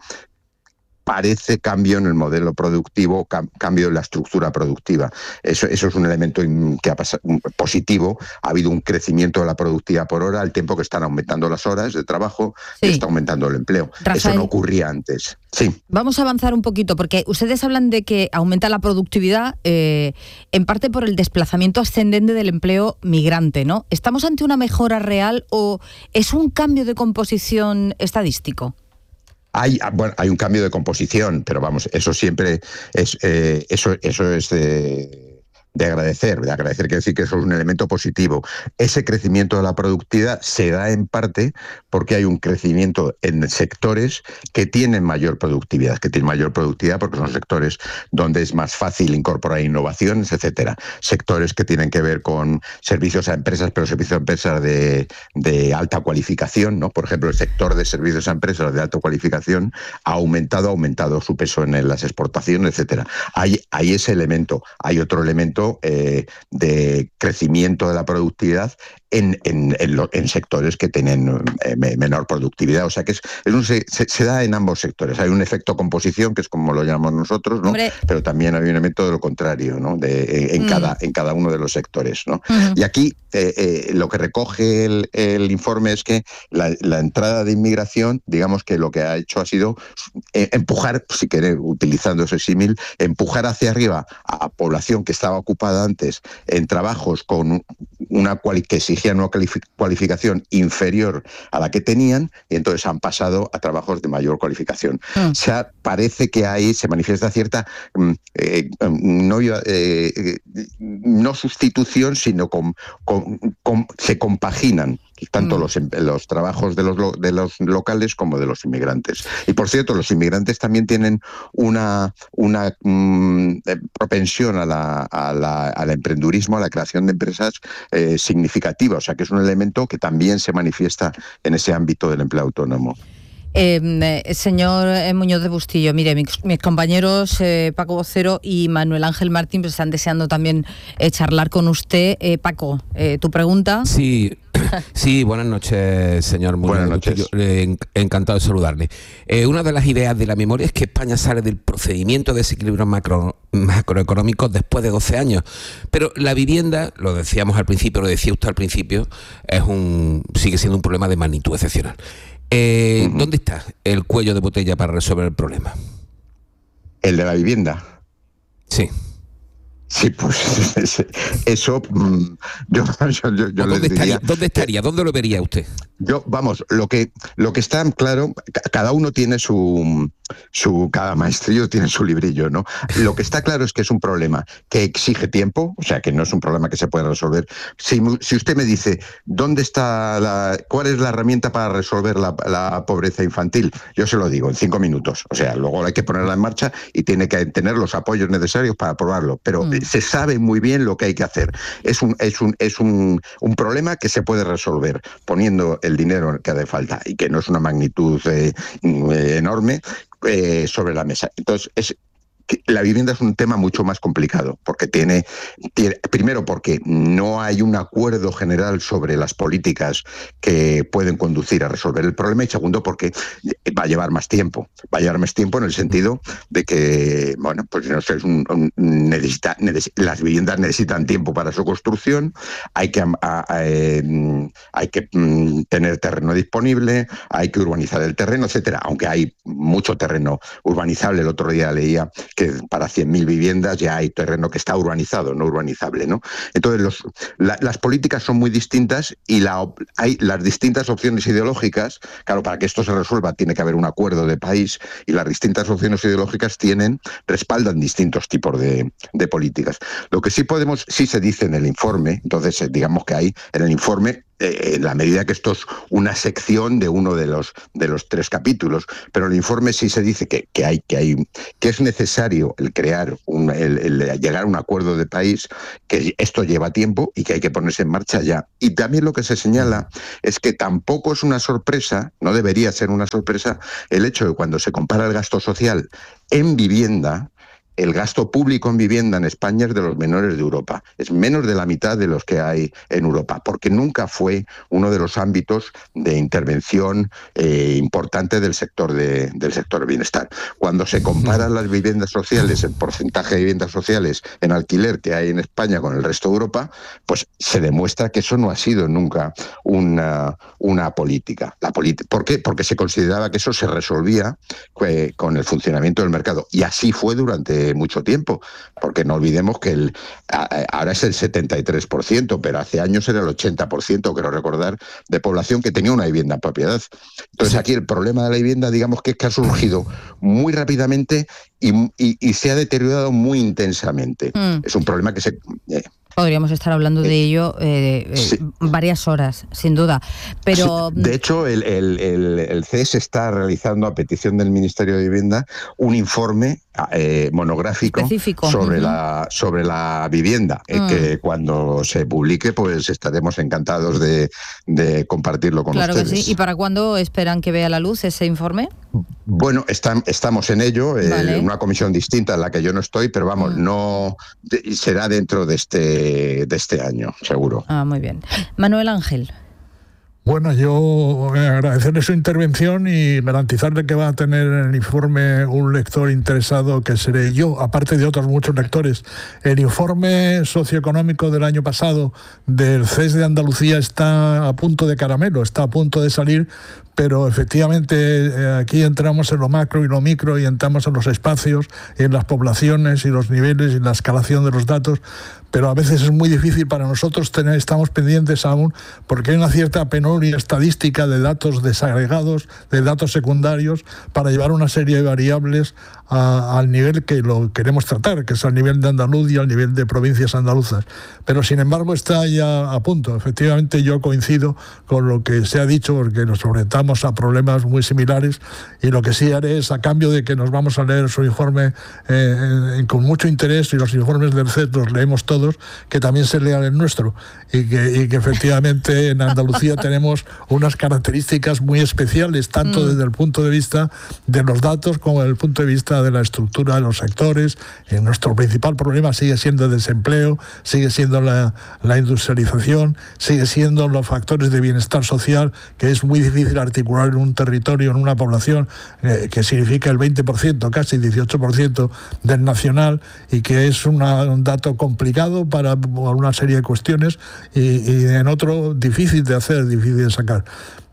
parece cambio en el modelo productivo, cam- cambio en la estructura productiva. Eso, eso es un elemento que ha pasado, positivo. Ha habido un crecimiento de la productividad por hora, al tiempo que están aumentando las horas de trabajo, sí. y está aumentando el empleo. Rafael, eso no ocurría antes. Sí. Vamos a avanzar un poquito, porque ustedes hablan de que aumenta la productividad eh, en parte por el desplazamiento ascendente del empleo migrante, ¿no? ¿Estamos ante una mejora real o es un cambio de composición estadístico? Hay, bueno, hay un cambio de composición, pero vamos, eso siempre es, eh, eso, eso es de, de agradecer, de agradecer quiere decir que eso es un elemento positivo. Ese crecimiento de la productividad se da en parte porque hay un crecimiento en sectores que tienen mayor productividad, que tienen mayor productividad porque son sectores donde es más fácil incorporar innovaciones, etcétera. Sectores que tienen que ver con servicios a empresas, pero servicios a empresas de, de alta cualificación, ¿no? Por ejemplo, el sector de servicios a empresas de alta cualificación ha aumentado, ha aumentado su peso en las exportaciones, etcétera. Hay, hay ese elemento. Hay otro elemento eh, de crecimiento de la productividad en, en, en, lo, en sectores que tienen eh, menor productividad. O sea que es, es un, se, se da en ambos sectores. Hay un efecto composición, que es como lo llamamos nosotros, ¿no? Hombre. Pero también hay un elemento de lo contrario, ¿no? De, en, mm. cada, en cada uno de los sectores, ¿no? Uh-huh. Y aquí eh, eh, lo que recoge el, el informe es que la, la entrada de inmigración, digamos que lo que ha hecho ha sido empujar, si queréis, utilizando ese símil, empujar hacia arriba a población que estaba ocupada antes en trabajos con una cuali- que exigían una cualificación inferior a la que tenían, y entonces han pasado a trabajos de mayor cualificación. Mm. O sea, parece que ahí se manifiesta cierta eh, no, eh, no sustitución, sino con, con, con, se compaginan tanto mm. los, los trabajos de los, de los locales como de los inmigrantes. Y por cierto, los inmigrantes también tienen una, una mm, propensión a la, a la, al emprendurismo, a la creación de empresas eh, significativa, o sea que es un elemento que también se manifiesta en ese ámbito del empleo autónomo. Eh, señor Muñoz de Bustillo, mire, mis, mis compañeros eh, Paco Vocero y Manuel Ángel Martín pues, están deseando también eh, charlar con usted. Eh, Paco, eh, ¿tu pregunta? Sí, sí, buenas noches, señor Muñoz. Buenas noches. Yo, eh, encantado de saludarle. Eh, una de las ideas de la memoria es que España sale del procedimiento de desequilibrio macro, macroeconómico después de doce años. Pero la vivienda, lo decíamos al principio, lo decía usted al principio, es un sigue siendo un problema de magnitud excepcional. Eh, uh-huh. ¿Dónde está el cuello de botella para resolver el problema? ¿El de la vivienda? Sí. Sí, pues eso yo, yo, yo, yo ¿Dónde, les diría, estaría, ¿Dónde estaría? ¿Dónde lo vería usted? Yo, vamos, lo que lo que está claro, cada uno tiene su su cada maestrillo tiene su librillo, ¿no? Lo que está claro es que es un problema que exige tiempo, o sea, que no es un problema que se puede resolver. Si, si usted me dice, ¿dónde está la, cuál es la herramienta para resolver la, la pobreza infantil? Yo se lo digo, en cinco minutos. O sea, luego hay que ponerla en marcha y tiene que tener los apoyos necesarios para aprobarlo. Pero mm. se sabe muy bien lo que hay que hacer. Es un, es un, es un, un problema que se puede resolver poniendo el dinero que hace falta y que no es una magnitud eh, enorme, Eh, sobre la mesa. Entonces, es, la vivienda es un tema mucho más complicado, porque tiene, tiene, primero porque no hay un acuerdo general sobre las políticas que pueden conducir a resolver el problema, y segundo porque va a llevar más tiempo, va a llevar más tiempo en el sentido de que, bueno, pues no sé, es un, un, necesita, neces, las viviendas necesitan tiempo para su construcción, hay que, a, a, eh, hay que mm, tener terreno disponible, hay que urbanizar el terreno, etcétera, aunque hay mucho terreno urbanizable. El otro día leía que para cien mil viviendas ya hay terreno que está urbanizado, no urbanizable, ¿no? Entonces, los, la, las políticas son muy distintas y la, hay las distintas opciones ideológicas. Claro, para que esto se resuelva tiene que haber un acuerdo de país, y las distintas opciones ideológicas tienen, respaldan distintos tipos de, de políticas. Lo que sí podemos, sí se dice en el informe, entonces digamos que hay en el informe, Eh, en la medida que esto es una sección de uno de los de los tres capítulos, pero en el informe sí se dice que, que hay que hay que es necesario el crear un, el, el llegar a un acuerdo de país, que esto lleva tiempo y que hay que ponerse en marcha ya. Y también lo que se señala es que tampoco es una sorpresa, no debería ser una sorpresa, el hecho de cuando se compara el gasto social en vivienda, el gasto público en vivienda en España es de los menores de Europa. Es menos de la mitad de los que hay en Europa, porque nunca fue uno de los ámbitos de intervención eh, importante del sector de, del sector de bienestar. Cuando se comparan las viviendas sociales, el porcentaje de viviendas sociales en alquiler que hay en España con el resto de Europa, pues se demuestra que eso no ha sido nunca una, una política. La política. ¿Por qué? Porque se consideraba que eso se resolvía eh, con el funcionamiento del mercado. Y así fue durante mucho tiempo, porque no olvidemos que el, ahora es el setenta y tres por ciento, pero hace años era el ochenta por ciento, quiero recordar, de población que tenía una vivienda en propiedad. Entonces aquí el problema de la vivienda, digamos que es que ha surgido muy rápidamente y, y, y se ha deteriorado muy intensamente. Mm. Es un problema que se... Eh, Podríamos estar hablando de ello eh, sí. eh, varias horas, sin duda. Pero sí, de hecho, el, el, el, el C E S está realizando, a petición del Ministerio de Vivienda, un informe eh, monográfico específico sobre, uh-huh. la, sobre la vivienda, eh, uh-huh. que cuando se publique, pues estaremos encantados de, de compartirlo con claro ustedes. Claro que sí. ¿Y para cuándo esperan que vea la luz ese informe? Bueno, está, estamos en ello, vale. eh, una comisión distinta en la que yo no estoy, pero vamos, uh-huh. no de, será dentro de este, de este año, seguro. Ah, muy bien. Manuel Ángel. Bueno, yo agradecerle su intervención y garantizarle que va a tener en el informe un lector interesado, que seré yo, aparte de otros muchos lectores. El informe socioeconómico del año pasado del C E S de Andalucía está a punto de caramelo, está a punto de salir, pero efectivamente eh, aquí entramos en lo macro y lo micro, y entramos en los espacios, en las poblaciones y los niveles y la escalación de los datos, pero a veces es muy difícil para nosotros tener, estamos pendientes aún, porque hay una cierta penuria estadística de datos desagregados, de datos secundarios, para llevar una serie de variables a, al nivel que lo queremos tratar, que es al nivel de Andalucía, al nivel de provincias andaluzas. Pero sin embargo está ya a punto. Efectivamente yo coincido con lo que se ha dicho, porque nos enfrentamos a problemas muy similares, y lo que sí haré es, a cambio de que nos vamos a leer su informe eh, con mucho interés, y los informes del C E S los leemos todos, que también se lea el nuestro, y que, y que efectivamente en Andalucía tenemos unas características muy especiales, tanto mm. desde el punto de vista de los datos como desde el punto de vista de la estructura de los sectores. Y nuestro principal problema sigue siendo el desempleo, sigue siendo la, la industrialización, sigue siendo los factores de bienestar social, que es muy difícil articular en un territorio, en una población eh, que significa el veinte por ciento, casi dieciocho por ciento del nacional, y que es una, un dato complicado para una serie de cuestiones, y, y en otro difícil de hacer, difícil de sacar.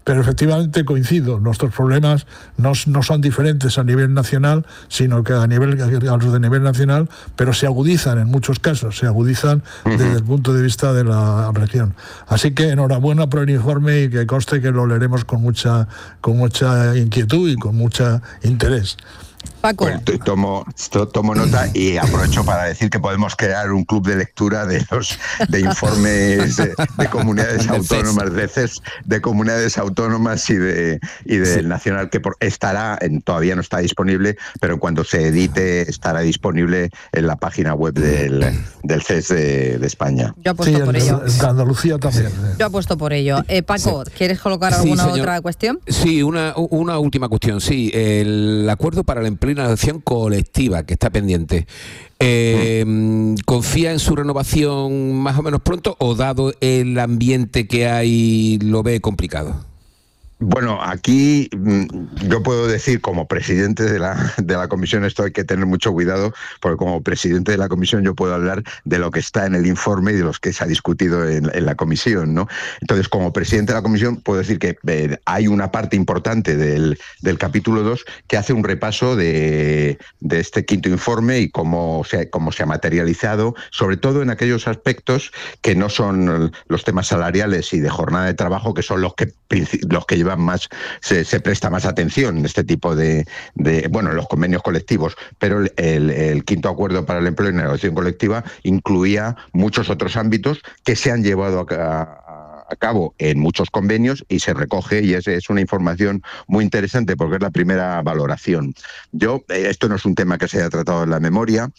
Pero efectivamente coincido, nuestros problemas no, no son diferentes a nivel nacional, sino que a nivel a los de nivel nacional, pero se agudizan en muchos casos, se agudizan desde el punto de vista de la región. Así que enhorabuena por el informe y que conste que lo leeremos con mucha, con mucha inquietud y con mucho interés. Paco. Pues tomo, tomo nota y aprovecho para decir que podemos crear un club de lectura de los de informes de, de comunidades autónomas, de C E S, de comunidades autónomas y de y del sí. Nacional, que por, estará, en, todavía no está disponible, pero cuando se edite estará disponible en la página web del, del C E S de, de España. Yo apuesto sí, por el, ello. De Andalucía también. Sí. Yo apuesto por ello. Eh, Paco, sí. ¿quieres colocar alguna sí, otra cuestión? Sí, una, una última cuestión. Sí, el acuerdo para la implementación colectiva que está pendiente. Eh, ¿Confía en su renovación más o menos pronto o dado el ambiente que hay lo ve complicado? Bueno, aquí yo puedo decir como presidente de la, de la comisión, esto hay que tener mucho cuidado, porque como presidente de la comisión yo puedo hablar de lo que está en el informe y de los que se ha discutido en, en la comisión, ¿no? Entonces, como presidente de la comisión puedo decir que eh, hay una parte importante del, del capítulo dos que hace un repaso de, de este quinto informe y cómo se, cómo se ha materializado, sobre todo en aquellos aspectos que no son los temas salariales y de jornada de trabajo, que son los que, los que llevan más, se, se presta más atención en este tipo de, de, bueno, los convenios colectivos, pero el, el, el quinto acuerdo para el empleo y la negociación colectiva incluía muchos otros ámbitos que se han llevado a, a, a cabo en muchos convenios y se recoge, y es, es una información muy interesante porque es la primera valoración. Yo, eh, esto no es un tema que se haya tratado en la memoria,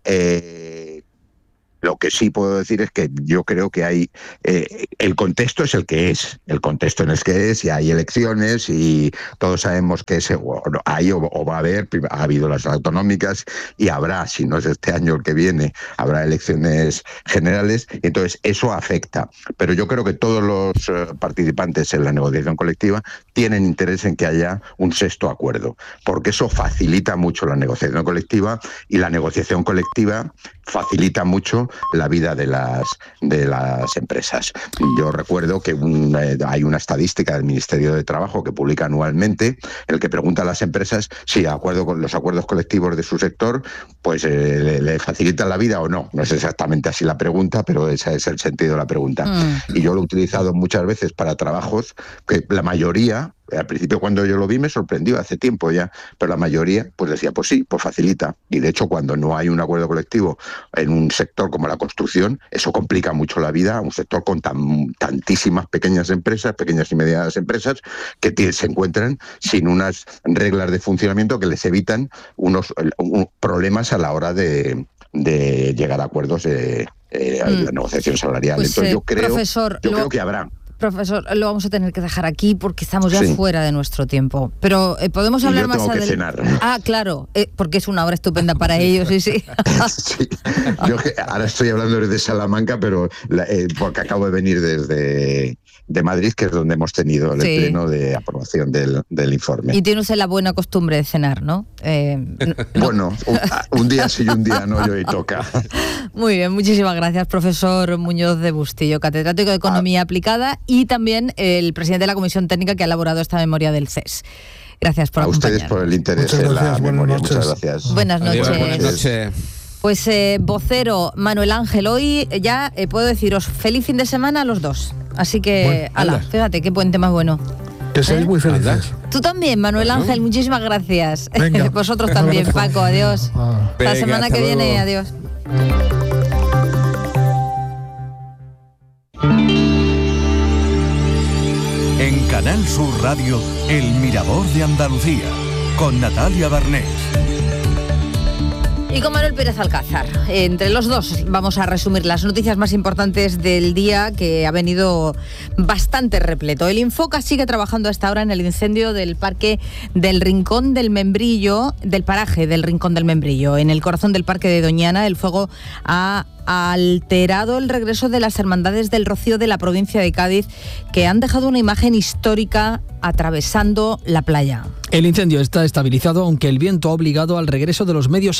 eh, lo que sí puedo decir es que yo creo que hay eh, el contexto es el que es, el contexto en el que es, y hay elecciones y todos sabemos que ese, o hay o, o va a haber, ha habido las autonómicas y habrá, si no es este año el que viene, habrá elecciones generales, y entonces eso afecta. Pero yo creo que todos los uh, participantes en la negociación colectiva tienen interés en que haya un sexto acuerdo, porque eso facilita mucho la negociación colectiva y la negociación colectiva facilita mucho la vida de las de las empresas. Yo recuerdo que un, eh, hay una estadística del Ministerio de Trabajo que publica anualmente, el que pregunta a las empresas si de acuerdo con los acuerdos colectivos de su sector pues eh, le, le facilitan la vida o no. No es exactamente así la pregunta, pero ese es el sentido de la pregunta. Mm. Y yo lo he utilizado muchas veces para trabajos que la mayoría, al principio cuando yo lo vi me sorprendió, hace tiempo ya, pero la mayoría pues decía, pues sí, pues facilita. Y de hecho cuando no hay un acuerdo colectivo en un sector como la construcción, eso complica mucho la vida a un sector con tan, tantísimas pequeñas empresas, pequeñas y medianas empresas, que t- se encuentran sin unas reglas de funcionamiento que les evitan unos un, problemas a la hora de, de llegar a acuerdos de eh, mm. la negociación salarial. Pues, Entonces yo creo, profesor, yo lo... creo que habrá. Profesor, lo vamos a tener que dejar aquí porque estamos ya sí. fuera de nuestro tiempo. Pero eh, podemos y hablar yo más adelante. Ah, claro, eh, porque es una hora estupenda para ellos, sí, sí. sí. Yo que ahora estoy hablando desde Salamanca, pero la, eh, porque acabo de venir desde de Madrid, que es donde hemos tenido el sí. pleno de aprobación del, del informe. Y tiene usted la buena costumbre de cenar, ¿no? Eh, no. Bueno, un, un día sí y un día no, y hoy toca. Muy bien, muchísimas gracias, profesor Muñoz de Bustillo, catedrático de Economía ah. Aplicada y también el presidente de la Comisión Técnica que ha elaborado esta memoria del C E S. Gracias por acompañarnos. A ustedes por el interés en la memoria. Muchas gracias. Buenas noches. Adiós, buenas noches. Pues eh, vocero Manuel Ángel, hoy ya eh, puedo deciros feliz fin de semana a los dos. Así que, bueno, ala, fíjate qué puente más bueno. Que seáis ¿Eh? muy felices. Tú también, Manuel bueno. Ángel, muchísimas gracias. Venga. Vosotros también, Paco, adiós. Ah. Venga, la semana que luego. viene, adiós. En Canal Sur Radio, El Mirador de Andalucía, con Natalia Barnés. Y con Manuel Pérez Alcázar. Entre los dos vamos a resumir las noticias más importantes del día, que ha venido bastante repleto. El Infoca sigue trabajando a esta hora en el incendio del parque del Rincón del Membrillo, del paraje del Rincón del Membrillo. En el corazón del parque de Doñana, el fuego ha alterado el regreso de las hermandades del Rocío de la provincia de Cádiz, que han dejado una imagen histórica atravesando la playa. El incendio está estabilizado, aunque el viento ha obligado al regreso de los medios aéreos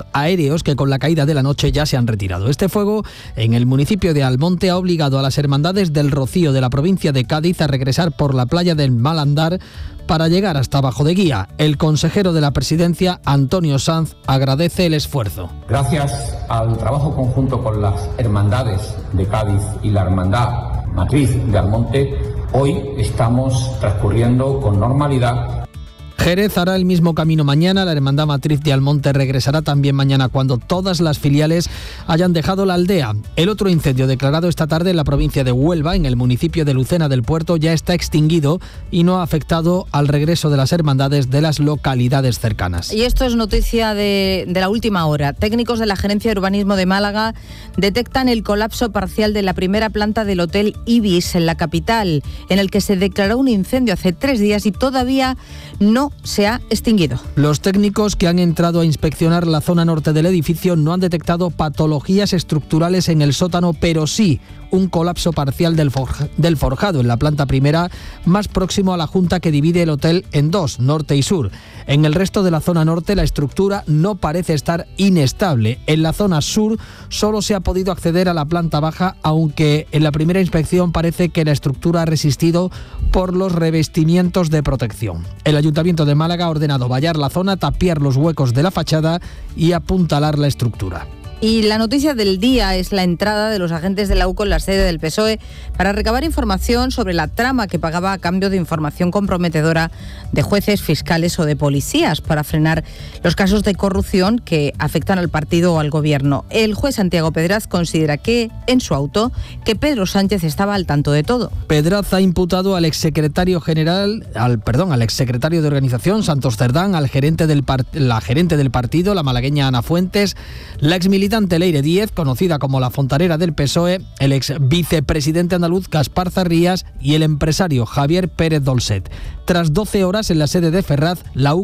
fríos que con la caída de la noche ya se han retirado. Este fuego en el municipio de Almonte ha obligado a las hermandades del Rocío de la provincia de Cádiz a regresar por la playa del Malandar para llegar hasta Bajo de Guía. El consejero de la presidencia, Antonio Sanz, agradece el esfuerzo. Gracias al trabajo conjunto con las hermandades de Cádiz y la hermandad matriz de Almonte, hoy estamos transcurriendo con normalidad. Jerez hará el mismo camino mañana. La Hermandad Matriz de Almonte regresará también mañana cuando todas las filiales hayan dejado la aldea. El otro incendio declarado esta tarde en la provincia de Huelva, en el municipio de Lucena del Puerto, ya está extinguido y no ha afectado al regreso de las hermandades de las localidades cercanas. Y esto es noticia de, de la última hora. Técnicos de la Gerencia de Urbanismo de Málaga detectan el colapso parcial de la primera planta del Hotel Ibis en la capital, en el que se declaró un incendio hace tres días y todavía no se ha extinguido. Los técnicos que han entrado a inspeccionar la zona norte del edificio no han detectado patologías estructurales en el sótano, pero sí un colapso parcial del, forja, del forjado en la planta primera, más próximo a la junta que divide el hotel en dos, norte y sur. En el resto de la zona norte la estructura no parece estar inestable. En la zona sur solo se ha podido acceder a la planta baja, aunque en la primera inspección parece que la estructura ha resistido por los revestimientos de protección. El Ayuntamiento de Málaga ha ordenado vallar la zona, tapiar los huecos de la fachada y apuntalar la estructura. Y la noticia del día es la entrada de los agentes de la U C O en la sede del P S O E para recabar información sobre la trama que pagaba a cambio de información comprometedora de jueces, fiscales o de policías para frenar los casos de corrupción que afectan al partido o al gobierno. El juez Santiago Pedraz considera que, en su auto, que Pedro Sánchez estaba al tanto de todo. Pedraz ha imputado al exsecretario general, al perdón, al exsecretario de organización, Santos Cerdán, al gerente del part, la gerente del partido, la malagueña Ana Fuentes, la exmilitante Leire Díez, conocida como la fontanera del P S O E, el ex vicepresidente andaluz Gaspar Zarrías y el empresario Javier Pérez Dolcet. Tras doce horas en la sede de Ferraz, la U